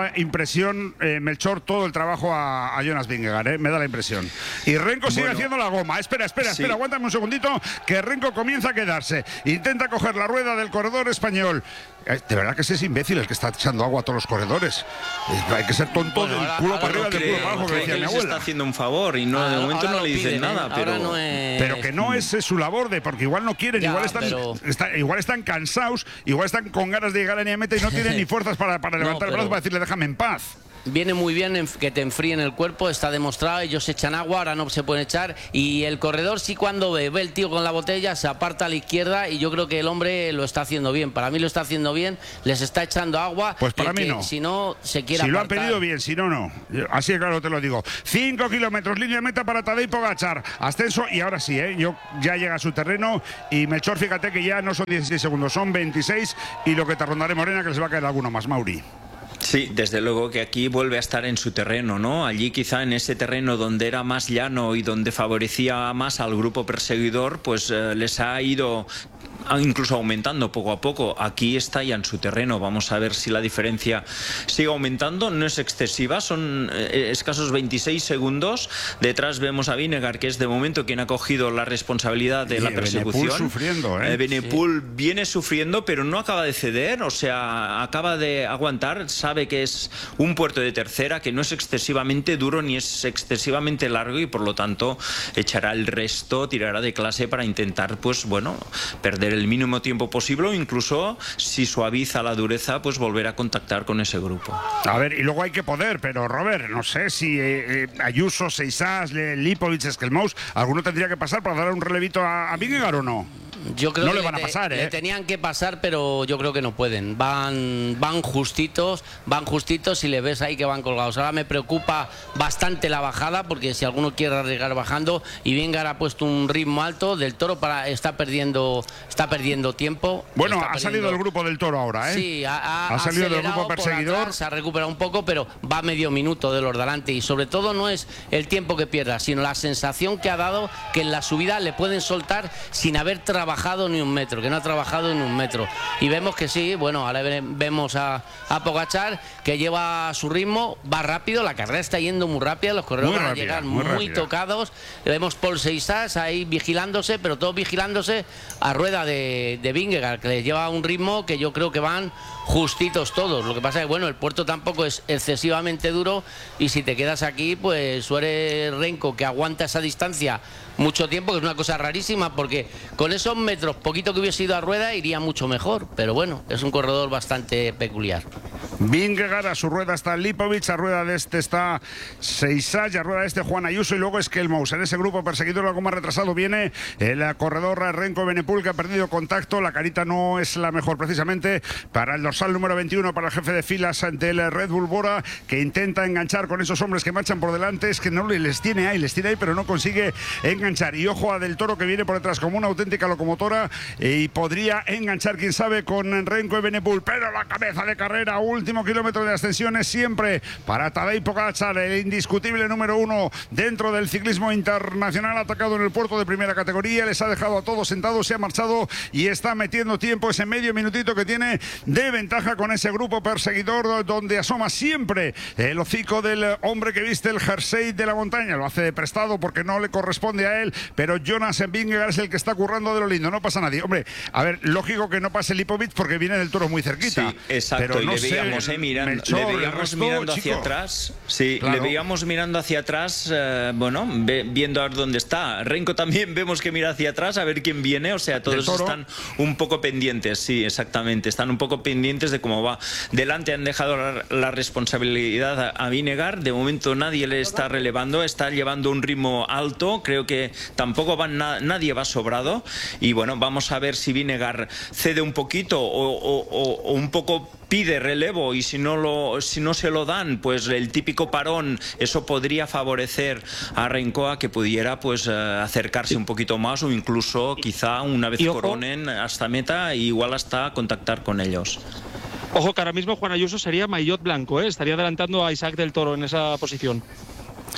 da impresión, eh, Melchor, todo el trabajo a, a Jonas Vingegaard, ¿eh? Me da la impresión. Y Renko sigue bueno. haciendo la goma. Espera, espera, Sí. espera, aguántame un segundito, que Renko comienza a quedarse. Intenta coger la rueda del corredor español. Eh, de verdad que ese es imbécil el que está echando agua a todos los corredores. Eh, hay que ser tonto Bueno, del ahora- culo ahora para arriba no del creo, culo para abajo, que creo decía que mi les abuela. está haciendo un favor y no, de Ahora- momento ahora no le lo dicen piden, nada. ¿eh? Pero... Ahora no es- Pero que no es, es su labor, de porque igual no quieren, Ya, igual están pero- está- igual están cansados, igual están con ganas de llegar a la meta y no tienen ni fuerzas para, para No, levantar el brazo pero- para decirle déjame en paz. Viene muy bien en- que te enfríen el cuerpo, está demostrado, ellos echan agua, ahora no se pueden echar, y el corredor sí, cuando ve, ve el tío con la botella, se aparta a la izquierda, y yo creo que el hombre lo está haciendo bien, para mí lo está haciendo bien, les está echando agua. Pues para el mí que, no. Si no, se quiere Si lo han apartar. pedido bien, si no, no. Así de claro te lo digo. Cinco kilómetros, línea de meta para Tadej Pogačar. Ascenso y ahora sí, ¿eh? Yo, ya llega a su terreno y Melchor, fíjate que ya no son dieciséis segundos, son veintiséis y lo que te rondaré, Morena, que les va a caer alguno más, Mauri. Sí, desde luego que aquí vuelve a estar en su terreno, ¿no? Allí quizá en ese terreno donde era más llano y donde favorecía más al grupo perseguidor, pues eh, les ha ido incluso aumentando poco a poco. Aquí está ya en su terreno. Vamos a ver si la diferencia sigue aumentando. No es excesiva, son eh, escasos veintiséis segundos. Detrás vemos a Vingegaard, que es de momento quien ha cogido la responsabilidad de Y la persecución. Benepul sufriendo, ¿eh? Eh, Benepul sí. viene sufriendo, pero no acaba de ceder, o sea, acaba de aguantar. Sabe que es un puerto de tercera, que no es excesivamente duro ni es excesivamente largo, y por lo tanto echará el resto, tirará de clase para intentar, pues bueno, perder el mínimo tiempo posible, o incluso, si suaviza la dureza, pues volver a contactar con ese grupo. A ver, y luego hay que poder, pero Robert, no sé si eh, eh, Ayuso, Seisás, Lipovic, Skelmous, alguno tendría que pasar para dar un relevito a, a Vingegaard, ¿o no? Yo creo no que le van a pasar, le, ¿eh? le tenían que pasar, pero yo creo que no pueden. Van, van justitos, van justitos y le ves ahí que van colgados. Ahora me preocupa bastante la bajada, porque si alguno quiere arriesgar bajando, y Vingegaard ha puesto un ritmo alto, Del Toro para está perdiendo, está perdiendo tiempo. Bueno, está ha perdiendo... salido el grupo del Toro ahora, ¿eh? Sí, ha, ha, ha salido del grupo por perseguidor. atrás, se ha recuperado un poco, pero va medio minuto de los de delante, y sobre todo no es el tiempo que pierda, sino la sensación que ha dado que en la subida le pueden soltar sin haber trabajado ni un metro, que no ha trabajado en un metro. Y vemos que sí, bueno, ahora vemos a, a Pogačar, que lleva su ritmo, va rápido, la carrera está yendo muy rápida, los corredores van a llegar muy, muy tocados. Vemos Paul Seisás ahí vigilándose, pero todos vigilándose a rueda de, de Vingegaard, que les lleva un ritmo que yo creo que van justitos todos. Lo que pasa es que, bueno, el puerto tampoco es excesivamente duro, y si te quedas aquí, pues suele Renko, que aguanta esa distancia mucho tiempo, que es una cosa rarísima, porque con esos metros, poquito que hubiese ido a rueda, iría mucho mejor, pero bueno, es un corredor bastante peculiar. Vingegaard, a su rueda está Lipovic, a rueda de este está Seisás, y a rueda de este Juan Ayuso, y luego Skelmous. En ese grupo perseguidor algo más retrasado viene el corredor Renko Benepul, que ha perdido contacto. La carita no es la mejor precisamente para el dorsal número veintiuno, para el jefe de filas del Red Bull Bora, que intenta enganchar con esos hombres que marchan por delante. Es que no les tiene ahí, les tiene ahí, pero no consigue enganchar. Y ojo a Del Toro, que viene por detrás como una auténtica locomotora, y podría enganchar, quién sabe, con Renko y Benepul. Pero la cabeza de carrera, último kilómetro de ascensiones siempre para Tadej Pogačar, el indiscutible número uno dentro del ciclismo internacional, atacado en el puerto de primera categoría. Les ha dejado a todos sentados, se ha marchado y está metiendo tiempo, ese medio minutito que tiene de ventaja con ese grupo perseguidor, donde asoma siempre el hocico del hombre que viste el jersey de la montaña. Lo hace de prestado porque no le corresponde a él, pero Jonas Vingegaard es el que está currando de lo lindo. No pasa nadie. Hombre, a ver, lógico que no pase Lipovic porque viene Del Toro muy cerquita. Sí, exacto. Pero y no le sé, veíamos, eh, mirando, Melchor, le veíamos resto, mirando hacia chico. atrás. Sí, Claro. le veíamos mirando hacia atrás, eh, bueno, ve, viendo a ver dónde está. Renko también vemos que mira hacia atrás a ver quién viene. O sea, todos están un poco pendientes. Sí, exactamente. Están un poco pendientes de cómo va. Delante han dejado la, la responsabilidad a, a Vingegaard. De momento nadie le está relevando. Está llevando un ritmo alto. Creo que tampoco van na, nadie va sobrado. Y bueno, vamos a ver si Vingegaard cede un poquito o, o, o, o un poco pide relevo, y si no lo si no se lo dan, pues el típico parón, eso podría favorecer a Renko a que pudiera pues uh, acercarse un poquito más, o incluso quizá una vez coronen hasta meta, e igual hasta contactar con ellos. Ojo que ahora mismo Juan Ayuso sería maillot blanco, ¿eh? Estaría adelantando a Isaac Del Toro en esa posición.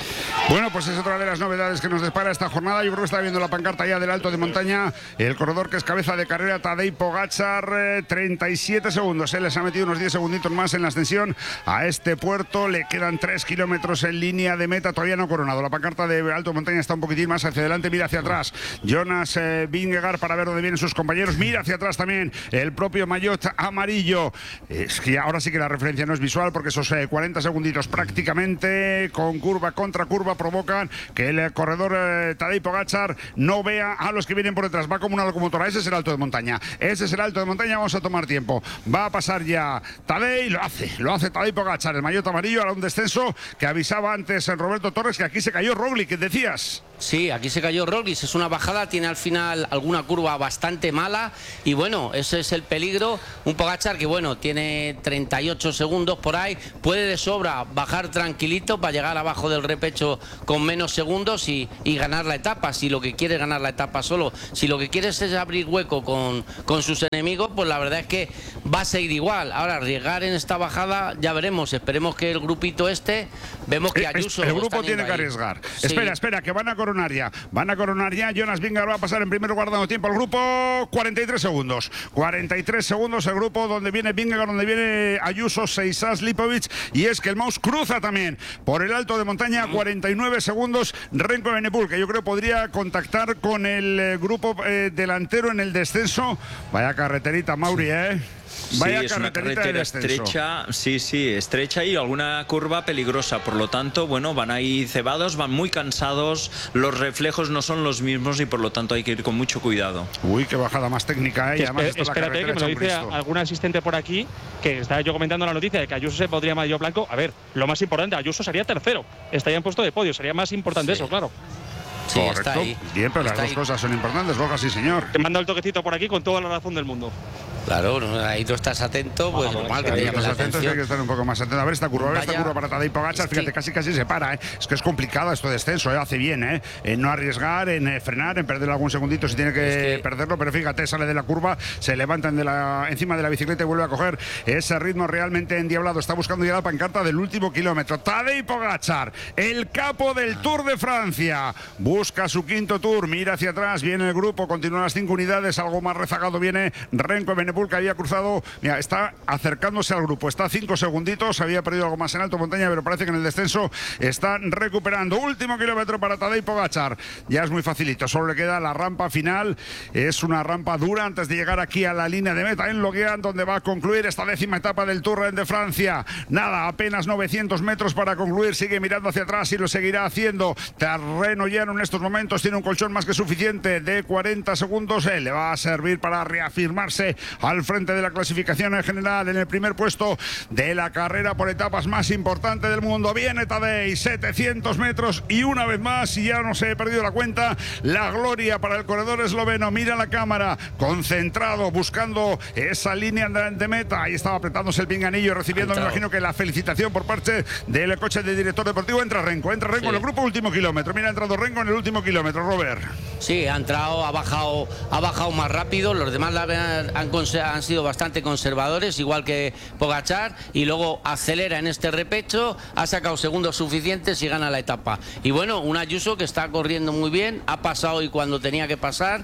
Bueno, pues es otra de las novedades que nos depara esta jornada. Yo creo que está viendo la pancarta ya del Alto de Montaña. El corredor que es cabeza de carrera, Tadej Pogačar, eh, treinta y siete segundos. Él les ha metido unos diez segunditos más en la ascensión a este puerto. Le quedan tres kilómetros en línea de meta. Todavía no coronado. La pancarta de Alto de Montaña está un poquitín más hacia adelante. Mira hacia atrás Jonas eh, Vingegaard para ver dónde vienen sus compañeros. Mira hacia atrás también el propio maillot amarillo. Es que ahora sí que la referencia no es visual, porque esos eh, cuarenta segunditos prácticamente con curva contra curva provocan que el corredor eh, Tadej Pogačar no vea a los que vienen por detrás. Va como una locomotora. Ese es el Alto de Montaña. Ese es el Alto de Montaña. Vamos a tomar tiempo. Va a pasar ya Tadej. Lo hace. Lo hace Tadej Pogačar. El maillot amarillo. Ahora un descenso que avisaba antes en Roberto Torres que aquí se cayó Roglic. ¿Qué decías? Sí, aquí se cayó Roglic, es una bajada, tiene al final alguna curva bastante mala y bueno, ese es el peligro. Un Pogačar que bueno, tiene treinta y ocho segundos por ahí, puede de sobra bajar tranquilito para llegar abajo del repecho con menos segundos y, y ganar la etapa, si lo que quiere es ganar la etapa solo. Si lo que quiere es abrir hueco con, con sus enemigos, pues la verdad es que va a seguir igual. Ahora, arriesgar en esta bajada, ya veremos, esperemos que el grupito este, vemos que Ayuso... El grupo tiene que arriesgar. Sí. Espera, espera, que van a coronar ya. Van a coronar ya. Jonas Vingegaard va a pasar en primer lugar dando tiempo al grupo. cuarenta y tres segundos. cuarenta y tres segundos el grupo donde viene Vingegaard, donde viene Ayuso, Seisas, Lipovic. Y es que el Mouse cruza también por el Alto de Montaña. cuarenta y nueve segundos. Remco Evenepoel, que yo creo podría contactar con el eh, grupo eh, delantero en el descenso. Vaya carreterita, Mauri, ¿eh? Vaya sí, es una carretera estrecha, sí, sí, estrecha y alguna curva peligrosa. Por lo tanto, bueno, van ahí cebados, van muy cansados, los reflejos no son los mismos y por lo tanto hay que ir con mucho cuidado. Uy, qué bajada más técnica, ¿eh? Y además está espérate, que me lo dice algún asistente por aquí, que estaba yo comentando la noticia de que Ayuso se podría maillot blanco. A ver, lo más importante, Ayuso sería tercero, estaría en puesto de podio, sería más importante sí. eso, claro. Sí, correcto. Está ahí. Bien, pero está las ahí. dos cosas son importantes, Borja, sí, señor. Te manda el toquecito por aquí con toda la razón del mundo. Claro, ahí tú estás atento, pues ah, normal que te llames la atención. Hay que estar un poco más atento. A ver esta curva, a ver esta curva para Tadej Pogačar. Es fíjate, que... casi casi se para, ¿eh? Es que es complicado esto de descenso, ¿eh? Hace bien, ¿eh? En no arriesgar, en eh, frenar, en perder algún segundito si tiene que, es que perderlo, pero fíjate, sale de la curva, se levantan de la, encima de la bicicleta y vuelve a coger ese ritmo realmente endiablado. Está buscando ya la pancarta del último kilómetro. Tadej Pogačar, el capo del Tour de Francia, busca su quinto Tour, mira hacia atrás, viene el grupo, continúan las cinco unidades, algo más rezagado viene Remco Evenepoel, que había cruzado. Mira, está acercándose al grupo, está a cinco segunditos, había perdido algo más en Alto Montaña, pero parece que en el descenso están recuperando. Último kilómetro para Tadej Pogačar, ya es muy facilito, solo le queda la rampa final, es una rampa dura antes de llegar aquí a la línea de meta en Loguean, donde va a concluir esta décima etapa del Tour de Francia. Nada, apenas novecientos metros para concluir, sigue mirando hacia atrás y lo seguirá haciendo. Terreno llano en estos momentos, tiene un colchón más que suficiente de cuarenta segundos, eh, le va a servir para reafirmarse al frente de la clasificación en general, en el primer puesto de la carrera por etapas más importante del mundo. Viene Tadej, setecientos metros y una vez más, y ya no se he perdido la cuenta, la gloria para el corredor esloveno. Mira la cámara, concentrado, buscando esa línea de, de meta. Ahí estaba apretándose el pinganillo, recibiendo, me imagino que la felicitación por parte del coche del director deportivo. Entra Renko, entra Renko sí. en el grupo último kilómetro. Mira, ha entrado Renko en el último kilómetro, Robert. Sí, ha entrado, ha bajado, ha bajado más rápido. Los demás la han, han, han sido bastante conservadores, igual que Pogačar, y luego acelera en este repecho, ha sacado segundos suficientes y gana la etapa. Y bueno, un Ayuso que está corriendo muy bien, ha pasado y cuando tenía que pasar,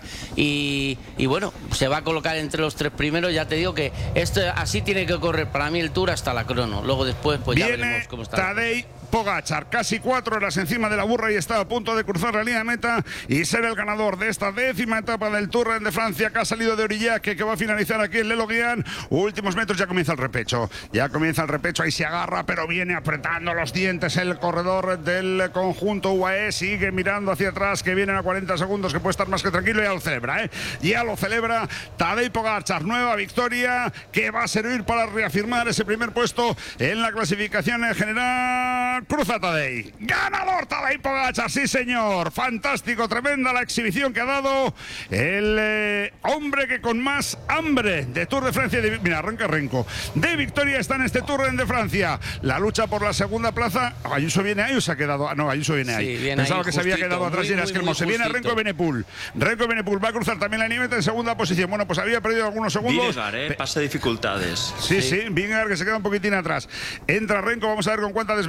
y, y bueno, se va a colocar entre los tres primeros. Ya te digo que esto así tiene que correr para mí el Tour hasta la crono. Luego después pues ya Viene veremos cómo está. Tadej Pogačar, casi cuatro horas encima de la burra y está a punto de cruzar la línea de meta y ser el ganador de esta décima etapa del Tour de Francia, que ha salido de Orillaque, que va a finalizar aquí en Le Loguean. Últimos metros, ya comienza el repecho, ya comienza el repecho, ahí se agarra, pero viene apretando los dientes el corredor del conjunto U A E, sigue mirando hacia atrás, que vienen a cuarenta segundos, que puede estar más que tranquilo, y ya lo celebra, ¿eh? Ya lo celebra Tadej Pogačar, nueva victoria que va a servir para reafirmar ese primer puesto en la clasificación en general. Cruza Tadej, ganador Tadej Pogačar, sí señor, fantástico, tremenda la exhibición que ha dado el eh, hombre que con más hambre de Tour de Francia, de, mira, arranca Renko, de victoria está en este Tour de Francia. La lucha por la segunda plaza, Ayuso viene ahí o se ha quedado, no, Ayuso viene ahí, sí, viene pensaba ahí, que justito, se había quedado atrás y era Esquermo, se viene Renko Evenepoel, Renko Evenepoel va a cruzar también la línea en segunda posición. Bueno, pues había perdido algunos segundos. Vingegaard, eh, pasa dificultades. Sí, sí, sí, Vingegaard que se queda un poquitín atrás, entra Renko, vamos a ver con cuánta desventaja lo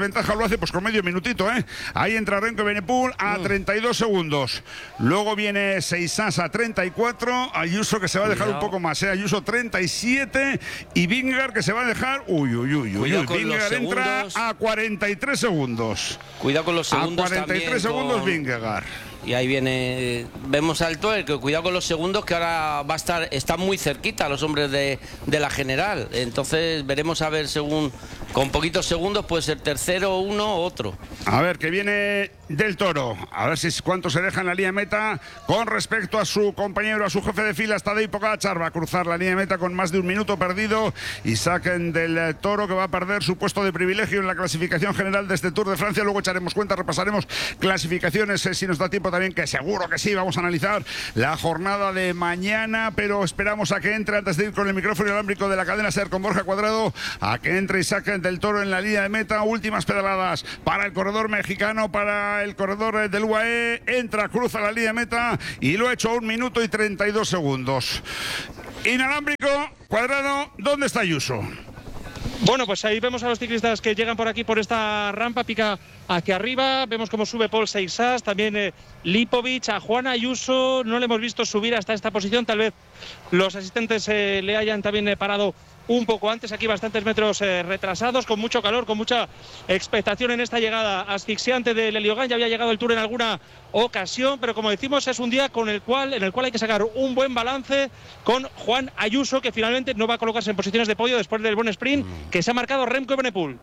lo hace pues con medio minutito, ¿eh? Ahí entra Remco Evenepoel a treinta y dos segundos. Luego viene Seisas a treinta y cuatro. Ayuso que se va a dejar Cuidado. un poco más, ¿eh? Ayuso treinta y siete. Y Vingegaard que se va a dejar... Uy, uy, uy, uy. uy. Vingegaard entra a cuarenta y tres segundos. Cuidado con los segundos. A cuarenta y tres también, segundos con... Vingegaard. Y ahí viene, vemos al Tour, que cuidado con los segundos, que ahora va a estar, están muy cerquita los hombres de, de la general. Entonces veremos a ver según, con poquitos segundos puede ser tercero uno o otro. A ver, que viene del Toro. A ver si cuánto se deja en la línea de meta con respecto a su compañero, a su jefe de fila, Tadej Pogačar. Va a cruzar la línea de meta con más de un minuto perdido y saquen del Toro, que va a perder su puesto de privilegio en la clasificación general de este Tour de Francia. Luego echaremos cuenta, repasaremos clasificaciones, eh, si nos da tiempo también, que seguro que sí, vamos a analizar la jornada de mañana, pero esperamos a que entre, antes de ir con el micrófono inalámbrico de la cadena SER con Borja Cuadrado, a que entre y saquen del Toro en la línea de meta. Últimas pedaladas para el corredor mexicano, para el corredor del U A E. Entra, cruza la línea de meta y lo ha hecho a un minuto y treinta y dos segundos. Inalámbrico, Cuadrado, ¿dónde está Ayuso? Bueno, pues ahí vemos a los ciclistas que llegan por aquí, por esta rampa, pica hacia arriba. Vemos cómo sube Paul Seisas, también eh, Lipovic, a Juan Ayuso. No le hemos visto subir hasta esta posición. Tal vez los asistentes eh, le hayan también eh, parado un poco antes. Aquí bastantes metros eh, retrasados, con mucho calor, con mucha expectación en esta llegada asfixiante de Leliogan. Ya había llegado el Tour en alguna ocasión, pero como decimos, es un día con el cual, en el cual hay que sacar un buen balance con Juan Ayuso, que finalmente no va a colocarse en posiciones de podio después del buen sprint que se ha marcado Remco Evenepoel.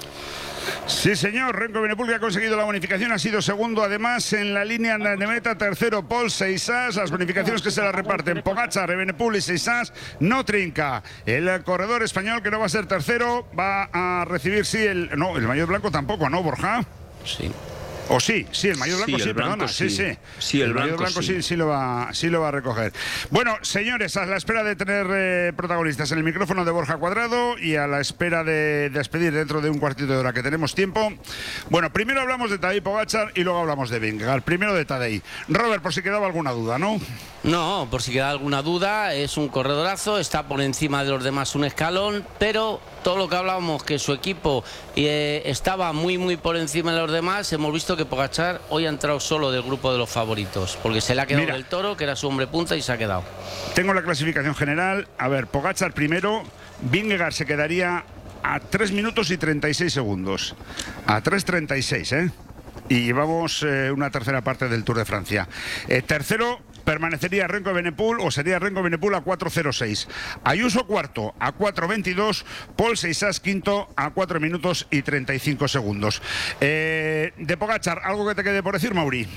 Sí, señor, Remco Evenepoel, que ha conseguido la bonificación, ha sido segundo además en la línea de meta, tercero Paul Seisas. Las bonificaciones que se las reparten Pogačar, Evenepoel y Seisas no trinca. El corredor español, que no va a ser tercero, va a recibir, sí, el... No, el maillot blanco tampoco, ¿no, Borja? Sí. O sí, sí, el maillot blanco sí, sí perdona, sí, sí. Sí, el, el maillot blanco sí. Sí, sí, lo va, sí lo va a recoger. Bueno, señores, a la espera de tener eh, protagonistas en el micrófono de Borja Cuadrado y a la espera de despedir dentro de un cuartito de hora que tenemos tiempo. Bueno, primero hablamos de Tadej Pogačar y luego hablamos de Vingegaard. Primero de Tadej. Robert, por si quedaba alguna duda, ¿no? No, por si queda alguna duda, es un corredorazo, está por encima de los demás un escalón, pero todo lo que hablábamos, que su equipo eh, estaba muy muy por encima de los demás, hemos visto que Pogačar hoy ha entrado solo del grupo de los favoritos, porque se le ha quedado Mira, del Toro, que era su hombre punta, y se ha quedado. Tengo la clasificación general. A ver, Pogačar primero, Vingegaard se quedaría a tres minutos y treinta y seis segundos. A tres treinta y seis, ¿eh? Y llevamos eh, una tercera parte del Tour de Francia. Eh, tercero permanecería Remco Evenepoel, o sería Remco Evenepoel a cuatro cero seis. Ayuso cuarto a cuatro veintidós. Paul Seisas quinto a cuatro minutos y treinta y cinco segundos. Eh, de Pogačar, ¿algo que te quede por decir, Mauri?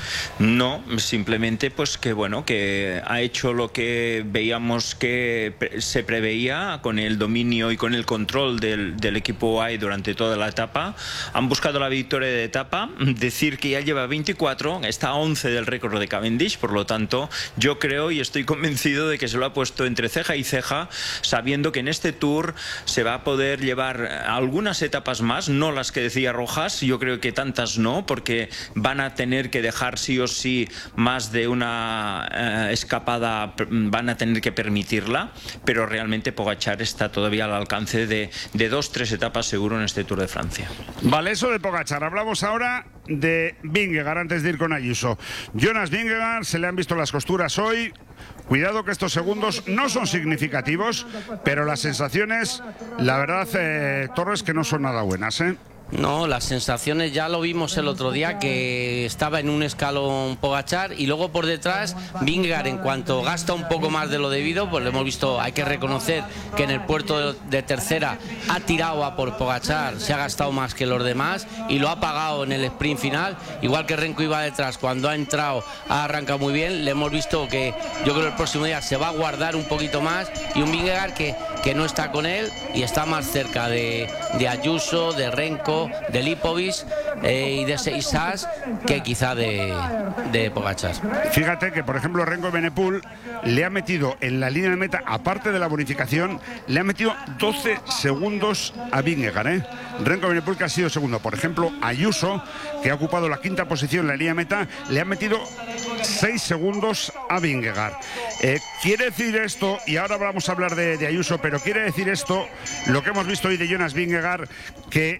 No, simplemente pues que bueno, que ha hecho lo que veíamos que se preveía, con el dominio y con el control del, del equipo U A E durante toda la etapa. Han buscado la victoria de etapa. Decir que ya lleva veinticuatro, está a once del récord de Cavendish, por lo tanto yo creo y estoy convencido de que se lo ha puesto entre ceja y ceja, sabiendo que en este Tour se va a poder llevar algunas etapas más, no las que decía Rojas, yo creo que tantas no, porque van a tener que dejar sí o sí más de una eh, escapada, van a tener que permitirla, pero realmente Pogačar está todavía al alcance de, de dos, tres etapas seguro en este Tour de Francia. Vale, eso de Pogačar. Hablamos ahora de Vingegaard antes de ir con Ayuso. Jonas Vingegaard, se le han visto las costuras hoy. Cuidado que estos segundos no son significativos, pero las sensaciones, la verdad, eh, Torres, que no son nada buenas, ¿eh? No, las sensaciones ya lo vimos el otro día, que estaba en un escalón Pogačar y luego por detrás Vingegaard, en cuanto gasta un poco más de lo debido, pues lo hemos visto, hay que reconocer que en el puerto de tercera ha tirado a por Pogačar, se ha gastado más que los demás y lo ha pagado en el sprint final, igual que Remco iba detrás, cuando ha entrado ha arrancado muy bien, le hemos visto que yo creo que el próximo día se va a guardar un poquito más, y un Vingegaard que, que no está con él y está más cerca de, de Ayuso, de Remco, de Lipovic eh, y de Seisas que quizá de, de Pogačar. Fíjate que, por ejemplo, Remco Evenepoel le ha metido en la línea de meta, aparte de la bonificación, le ha metido doce segundos a Vingegaard, ¿eh? Remco Evenepoel, que ha sido segundo. Por ejemplo, Ayuso, que ha ocupado la quinta posición en la línea de meta, le ha metido seis segundos a Vingegaard. Eh, quiere decir esto, y ahora vamos a hablar de, de Ayuso, pero quiere decir esto, lo que hemos visto hoy de Jonas Vingegaard, que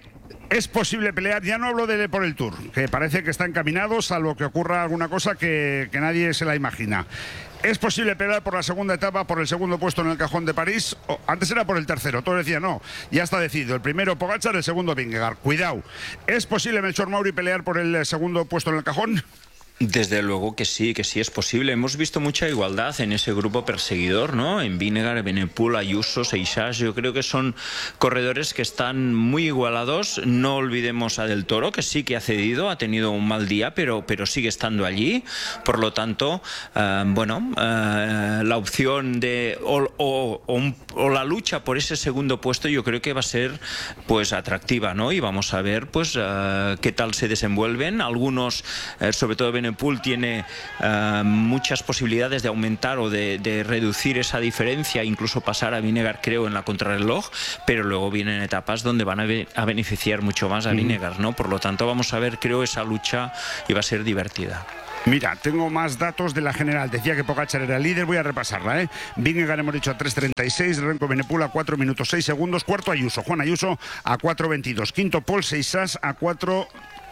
Es posible pelear, ya no hablo de por el Tour, que parece que está encaminado, salvo que ocurra alguna cosa que, que nadie se la imagina. ¿Es posible pelear por la segunda etapa, por el segundo puesto en el Cajón de París? O, antes era por el tercero, todo decía no, ya está decidido. El primero Pogačar, el segundo Vingegaard. Cuidado. ¿Es posible, Melchor Mauri, pelear por el segundo puesto en el Cajón? Desde luego que sí, que sí es posible. Hemos visto mucha igualdad en ese grupo perseguidor, ¿no? En Vingegaard, Benepul, Ayuso, Seixas. Yo creo que son corredores que están muy igualados. No olvidemos a Del Toro, que sí que ha cedido, ha tenido un mal día, pero, pero sigue estando allí. Por lo tanto, eh, bueno, eh, la opción de o, o, o, un, o la lucha por ese segundo puesto, yo creo que va a ser pues atractiva, ¿no? Y vamos a ver pues eh, qué tal se desenvuelven. Algunos, eh, sobre todo Benepul, Pool tiene uh, muchas posibilidades de aumentar o de, de reducir esa diferencia, incluso pasar a Vingegaard, creo, en la contrarreloj, pero luego vienen etapas donde van a, be a beneficiar mucho más a Vingegaard, ¿no? Por lo tanto, vamos a ver, creo, esa lucha y va a ser divertida. Mira, tengo más datos de la general. Decía que Pogačar era el líder, voy a repasarla, ¿eh? Vingegaard hemos dicho a tres treinta y seis, Renko Benepul a cuatro minutos seis segundos, cuarto Ayuso, Juan Ayuso a cuatro veintidós, quinto Paul Seixas a cuatro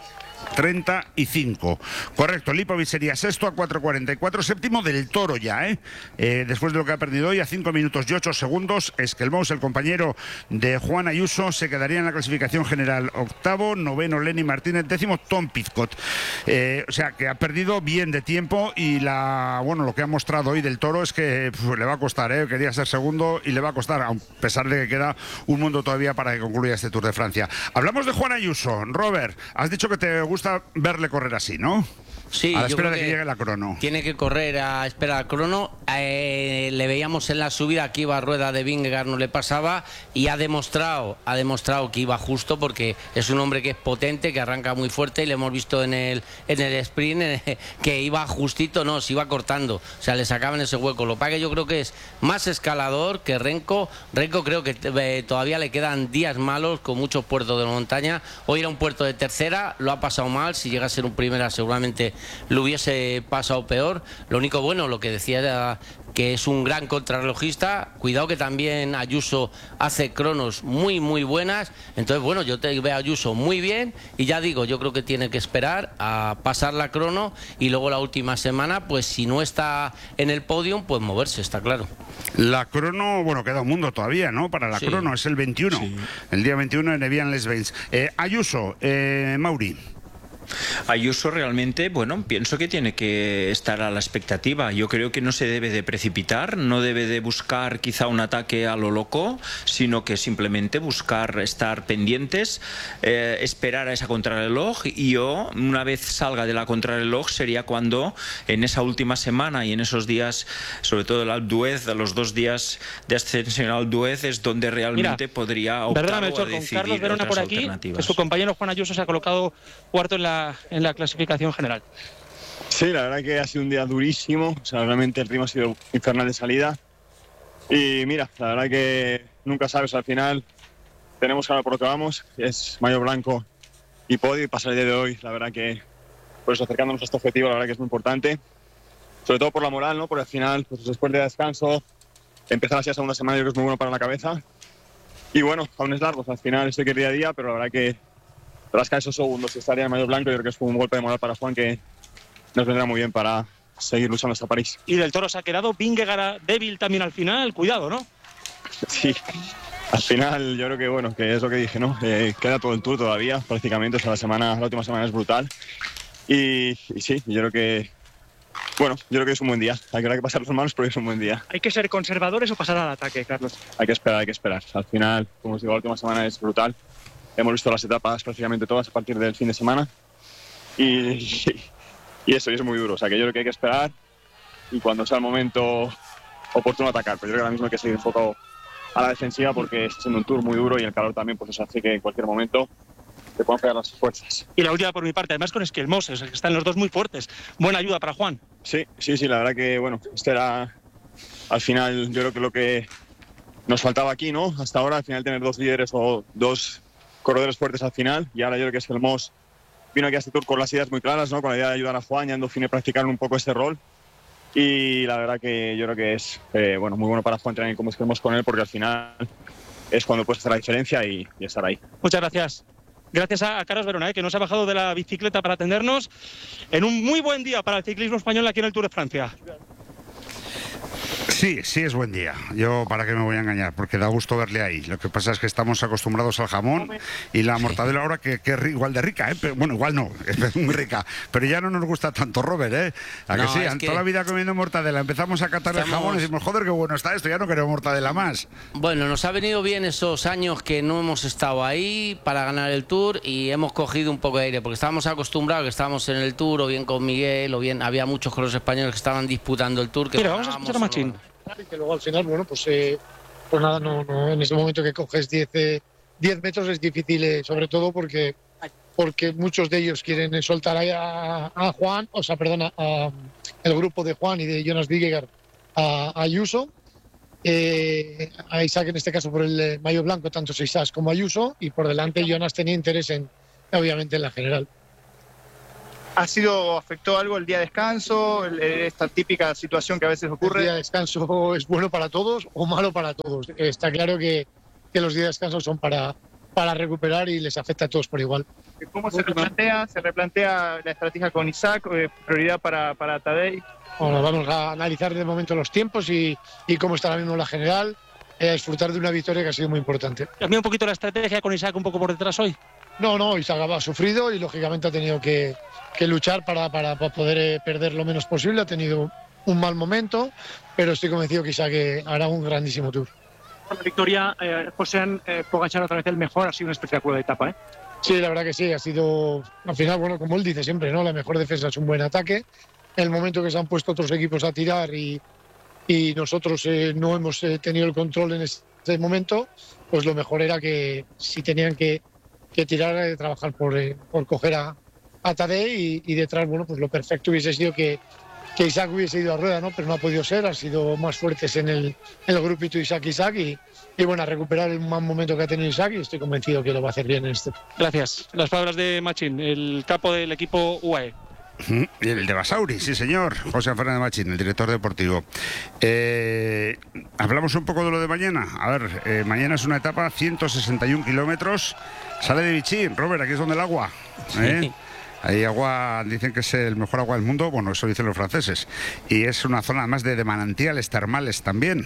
treinta y cinco. Correcto, Lipovic sería sexto a cuatro cuarenta y cuatro, séptimo Del Toro ya, ¿eh? Eh, después de lo que ha perdido hoy a cinco minutos y ocho segundos. Esquelmous, el compañero de Juan Ayuso, se quedaría en la clasificación general octavo, noveno Lenny Martínez, décimo Tom Pidcock. Eh, o sea, que ha perdido bien de tiempo y la bueno lo que ha mostrado hoy Del Toro es que puf, le va a costar, ¿eh? Quería ser segundo y le va a costar, a pesar de que queda un mundo todavía para que concluya este Tour de Francia. Hablamos de Juan Ayuso. Robert, has dicho que te gusta verle correr así, ¿no? Sí, a la espera yo creo de que, que llegue la crono. Tiene que correr a espera de la crono. Eh, le veíamos en la subida que iba a rueda de Vingegaard, no le pasaba, y ha demostrado, ha demostrado que iba justo, porque es un hombre que es potente, que arranca muy fuerte, y le hemos visto en el, en el sprint eh, que iba justito, no, se iba cortando, o sea, le sacaban ese hueco. Lo que pasa que yo creo que es más escalador que Renko. Renko creo que eh, todavía le quedan días malos con muchos puertos de montaña. Hoy era un puerto de tercera, lo ha pasado mal. Si llega a ser un primera seguramente lo hubiese pasado peor. Lo único bueno, lo que decía era que es un gran contrarrelojista. Cuidado que también Ayuso hace cronos muy muy buenas. Entonces bueno, yo te veo a Ayuso muy bien, y ya digo, yo creo que tiene que esperar a pasar la crono y luego la última semana, pues si no está en el podium, pues moverse, está claro. La crono, bueno, queda un mundo todavía, ¿no? Para la sí. crono, es el veintiuno, sí. El día veintiuno en Evian-les-Bains. Eh, Ayuso, eh, Mauri. Ayuso realmente, bueno, pienso que tiene que estar a la expectativa. Yo creo que no se debe de precipitar, no debe de buscar quizá un ataque a lo loco, sino que simplemente buscar estar pendientes, eh, esperar a esa contrarreloj, y yo, una vez salga de la contrarreloj, sería cuando en esa última semana y en esos días, sobre todo el Alpe d'Huez, los dos días de ascensión al Alpe d'Huez, es donde realmente Mira, podría optar o a decidir con Carlos Verona por aquí, que su compañero Juan Ayuso se ha colocado cuarto en la en la clasificación general. Sí, la verdad que ha sido un día durísimo, o sea, realmente el ritmo ha sido infernal de salida, y mira, la verdad que nunca sabes, al final tenemos ahora por lo que vamos, es mayo blanco y podio, y pasar el día de hoy, la verdad que pues acercándonos a este objetivo, la verdad que es muy importante, sobre todo por la moral, ¿no? Porque al final, pues después de descanso, empezar así la segunda semana, yo creo que es muy bueno para la cabeza, y bueno, aún es largo, o sea, al final estoy que día a día, pero la verdad que rascar esos segundos y estar en el mayo blanco, yo creo que es un golpe de moral para Juan que nos vendrá muy bien para seguir luchando hasta París. Y Del Toro se ha quedado, Vingegaard débil también al final, cuidado, ¿no? Sí, al final yo creo que bueno, que es lo que dije, ¿no? Eh, queda todo el Tour todavía, prácticamente, o sea, la semana, la última semana es brutal, y, y sí, yo creo que bueno, yo creo que es un buen día, hay que pasar las manos porque es un buen día. ¿Hay que ser conservadores o pasar al ataque, Carlos? Hay que esperar, hay que esperar, al final, como os digo, la última semana es brutal. Hemos visto las etapas prácticamente todas a partir del fin de semana, y, y eso, y es muy duro, o sea que yo creo que hay que esperar y cuando sea el momento oportuno atacar, pero yo creo que ahora mismo hay que seguir enfocado a la defensiva porque está siendo un Tour muy duro y el calor también pues hace que en cualquier momento te puedan pegar las fuerzas. Y la última por mi parte, además con Esquelmous, que están los dos muy fuertes, buena ayuda para Juan. Sí, sí, sí, la verdad que bueno, este era al final yo creo que lo que nos faltaba aquí, ¿no? Hasta ahora al final tener dos líderes o dos corredores fuertes al final, y ahora yo creo que Esquelmous vino aquí a este Tour con las ideas muy claras, ¿no? Con la idea de ayudar a Juan, y en Dauphiné practicar un poco este rol, y la verdad que yo creo que es eh, bueno, muy bueno para Juan tener como Esquelmous con él, porque al final es cuando puedes hacer la diferencia y, y estar ahí. Muchas gracias. Gracias a Carlos Verona, ¿eh? que nos ha bajado de la bicicleta para atendernos en un muy buen día para el ciclismo español aquí en el Tour de Francia. Sí, sí es buen día. Yo, ¿para qué me voy a engañar? Porque da gusto verle ahí. Lo que pasa es que estamos acostumbrados al jamón y la mortadela ahora que, que es igual de rica, ¿eh? Pero, bueno, igual no, es muy rica. Pero ya no nos gusta tanto, Robert, ¿eh? ¿A no, que sí? Es que... Toda la vida comiendo mortadela. Empezamos a catar estamos... el jamón y decimos, joder, qué bueno está esto, ya no queremos mortadela más. Bueno, nos ha venido bien esos años que no hemos estado ahí para ganar el Tour y hemos cogido un poco de aire, porque estábamos acostumbrados que estábamos en el Tour, o bien con Miguel, o bien había muchos con los españoles que estaban disputando el Tour. Que Mira, vamos a escuchar a Machín. Y que luego al final, bueno, pues, eh, pues nada, no, no, en ese momento que coges diez metros es difícil, eh, sobre todo porque, porque muchos de ellos quieren soltar a, a Juan, o sea, perdona, a, el grupo de Juan y de Jonas Vingegaard a, a Ayuso, eh, a Isaac en este caso por el maillot blanco, tanto Isaac como Ayuso, y por delante Jonas tenía interés en, obviamente, en la general. ¿Ha sido, afectó algo el día de descanso, esta típica situación que a veces ocurre? El día de descanso es bueno para todos o malo para todos. Está claro que, que los días de descanso son para, para recuperar y les afecta a todos por igual. ¿Cómo se replantea? ¿Se replantea la estrategia con Isaac? ¿Prioridad para, para Tadej? Bueno, vamos a analizar de momento los tiempos y, y cómo está ahora mismo la general, y a disfrutar de una victoria que ha sido muy importante. ¿Cambia un poquito la estrategia con Isaac un poco por detrás hoy? No, no, Isaac ha sufrido y lógicamente ha tenido que, que luchar para, para, para poder eh, perder lo menos posible. Ha tenido un mal momento, pero estoy convencido que Isaac eh, hará un grandísimo Tour. Con la victoria, eh, José eh, Pogačar otra vez el mejor, ha sido una espectacular etapa, ¿eh? Sí, la verdad que sí, ha sido, al final, bueno, como él dice siempre, ¿no? La mejor defensa es un buen ataque. En el momento que se han puesto otros equipos a tirar y, y nosotros eh, no hemos eh, tenido el control en ese momento, pues lo mejor era que si tenían que que tirar de trabajar por, eh, por coger a, a Tadej y, y detrás, bueno, pues lo perfecto hubiese sido que, que Isaac hubiese ido a rueda, ¿no? Pero no ha podido ser, han sido más fuertes en el, en el grupito Isaac Isaac y, y bueno, a recuperar el mal momento que ha tenido Isaac y estoy convencido que lo va a hacer bien en este. Gracias. Las palabras de Machín, el capo del equipo U A E. El de Basauri, sí señor, José Fernández Machín, el director deportivo. Eh, hablamos un poco de lo de mañana. A ver, eh, mañana es una etapa ciento sesenta y un kilómetros, sale de Vichy. Robert, aquí es donde el agua, ¿eh? Sí. Hay agua, dicen que es el mejor agua del mundo, bueno, eso dicen los franceses. Y es una zona además de, de manantiales termales también.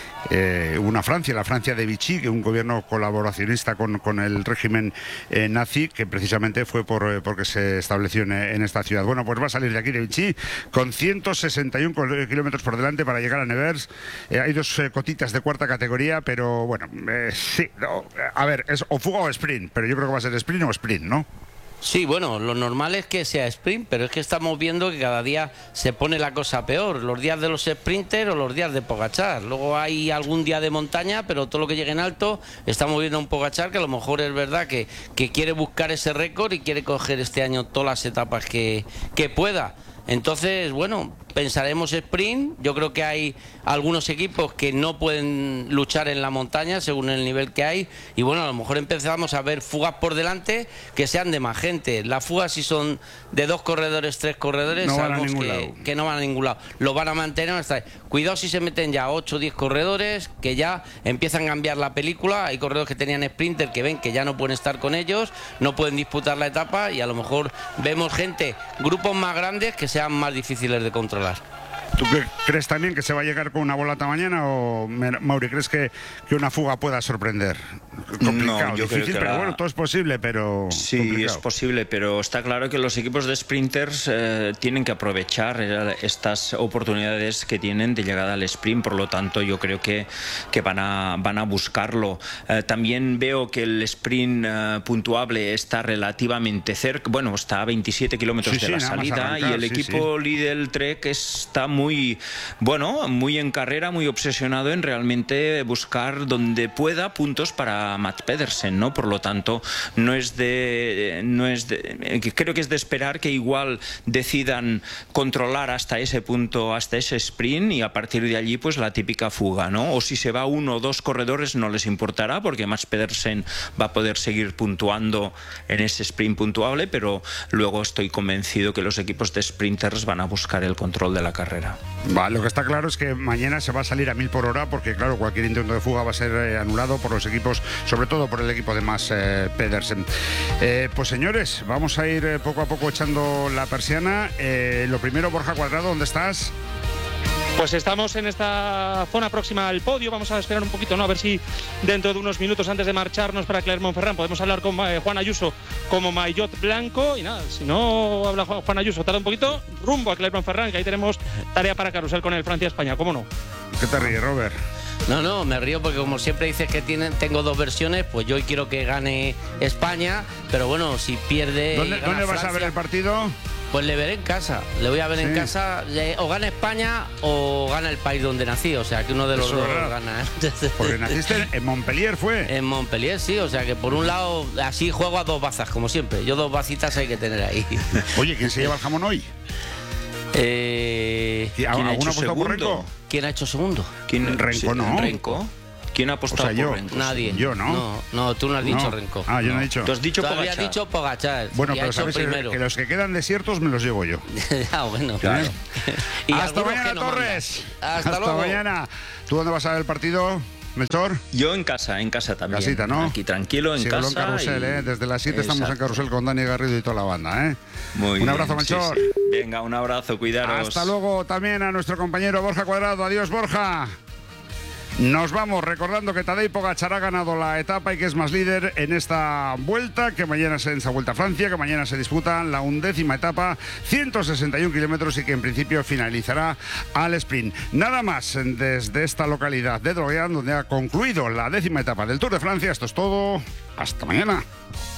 Eh, una Francia, la Francia de Vichy, que un gobierno colaboracionista con, con el régimen eh, nazi, que precisamente fue por eh, porque se estableció en, en esta ciudad. Bueno, pues va a salir de aquí de Vichy con ciento sesenta y un kilómetros por delante para llegar a Nevers. Eh, hay dos eh, cotitas de cuarta categoría, pero bueno, eh, sí, no, a ver, es o fuga o sprint, pero yo creo que va a ser sprint o sprint, ¿no? Sí, bueno, lo normal es que sea sprint, pero es que estamos viendo que cada día se pone la cosa peor. Los días de los sprinters o los días de Pogačar. Luego hay algún día de montaña, pero todo lo que llegue en alto, estamos viendo a un Pogačar que a lo mejor es verdad que, que quiere buscar ese récord y quiere coger este año todas las etapas que, que pueda. Entonces, bueno, pensaremos sprint. Yo creo que hay algunos equipos que no pueden luchar en la montaña según el nivel que hay. Y bueno, a lo mejor empezamos a ver fugas por delante que sean de más gente. Las fugas, si son de dos corredores, tres corredores, no sabemos van que, que no van a ningún lado. Lo van a mantener hasta ahí. Cuidado si se meten ya ocho o diez corredores, que ya empiezan a cambiar la película. Hay corredores que tenían sprinter que ven que ya no pueden estar con ellos, no pueden disputar la etapa y a lo mejor vemos gente, grupos más grandes que sean más difíciles de controlar. ¿Tú crees también que se va a llegar con una bolata mañana o, Mauri, crees que, que una fuga pueda sorprender? Complicado, no, yo difícil, creo que pero la... bueno, todo es posible, pero sí, complicado. es posible, pero está claro que los equipos de sprinters eh, tienen que aprovechar eh, estas oportunidades que tienen de llegada al sprint, por lo tanto yo creo que, que van, a, van a buscarlo. Eh, también veo que el sprint eh, puntuable está relativamente cerca, bueno, está a veintisiete kilómetros sí, de sí, la salida arrancar, y el sí, equipo sí. Lidl Trek está muy, bueno, muy en carrera, muy obsesionado en realmente buscar donde pueda puntos para Matt Pedersen, ¿no? Por lo tanto, no es de, no es de, creo que es de esperar que igual decidan controlar hasta ese punto, hasta ese sprint y a partir de allí pues la típica fuga, ¿no? O si se va uno o dos corredores no les importará porque Matt Pedersen va a poder seguir puntuando en ese sprint puntuable, pero luego estoy convencido que los equipos de sprinters van a buscar el control de la carrera. Vale, lo que está claro es que mañana se va a salir a mil por hora porque claro, cualquier intento de fuga va a ser eh, anulado por los equipos sobre todo por el equipo de Mads eh, Pedersen. Eh, pues señores, vamos a ir eh, poco a poco echando la persiana. Eh, lo primero, Borja Cuadrado, ¿dónde estás? Pues estamos en esta zona próxima al podio. Vamos a esperar un poquito, ¿no? A ver si dentro de unos minutos antes de marcharnos para Clermont-Ferrand podemos hablar con eh, Juan Ayuso como maillot blanco. Y nada, si no habla Juan Ayuso, tarda un poquito, rumbo a Clermont-Ferrand, que ahí tenemos tarea para carrusel con el Francia-España, ¿cómo no? ¿Qué te ríes, Robert? No, no, me río porque como siempre dices que tienen, tengo dos versiones, pues yo hoy quiero que gane España, pero bueno, si pierde... ¿Dónde, ¿dónde vas Francia, a ver el partido? Pues le veré en casa, le voy a ver sí. en casa, o gana España o gana el país donde nací, o sea que uno de los Eso dos verdad. gana. Porque naciste en Montpellier, ¿fue? En Montpellier, sí, o sea que por un lado, así juego a dos bazas, como siempre, yo dos bacitas hay que tener ahí. Oye, ¿quién se lleva el jamón hoy? Eh, ¿Quién ha hecho segundo? ¿Quién ha hecho segundo? ¿Quién? Renko, ¿no? Renko. ¿Quién ha apostado o sea, yo, por Renko? Nadie. Yo, ¿no? No, no tú no has dicho no. Renko. Ah, yo no, no he dicho. Tú has dicho Tú Pogacar. habías dicho Pogacar. Bueno, pero sabes primero. que los que quedan desiertos me los llevo yo. Ah, bueno. Claro. Y Hasta mañana, no Torres. Hasta, Hasta luego. mañana. ¿Tú dónde vas a ver el partido, Melchor? Yo en casa, en casa también. Casita, ¿no? Aquí tranquilo, en Síguelo casa. en carrusel, y... ¿eh? Desde las siete Exacto. estamos en carrusel con Dani Garrido y toda la banda, ¿eh? Muy Un abrazo, bien, Melchor. Sí, sí. Venga, un abrazo, cuidaros. Hasta luego también a nuestro compañero Borja Cuadrado. Adiós, Borja. Nos vamos recordando que Tadej Pogačar ha ganado la etapa y que es más líder en esta vuelta, que mañana se en esa vuelta a Francia, que mañana se disputa la undécima etapa, ciento sesenta y un kilómetros y que en principio finalizará al sprint. Nada más desde esta localidad de Droguean, donde ha concluido la décima etapa del Tour de Francia. Esto es todo. Hasta mañana.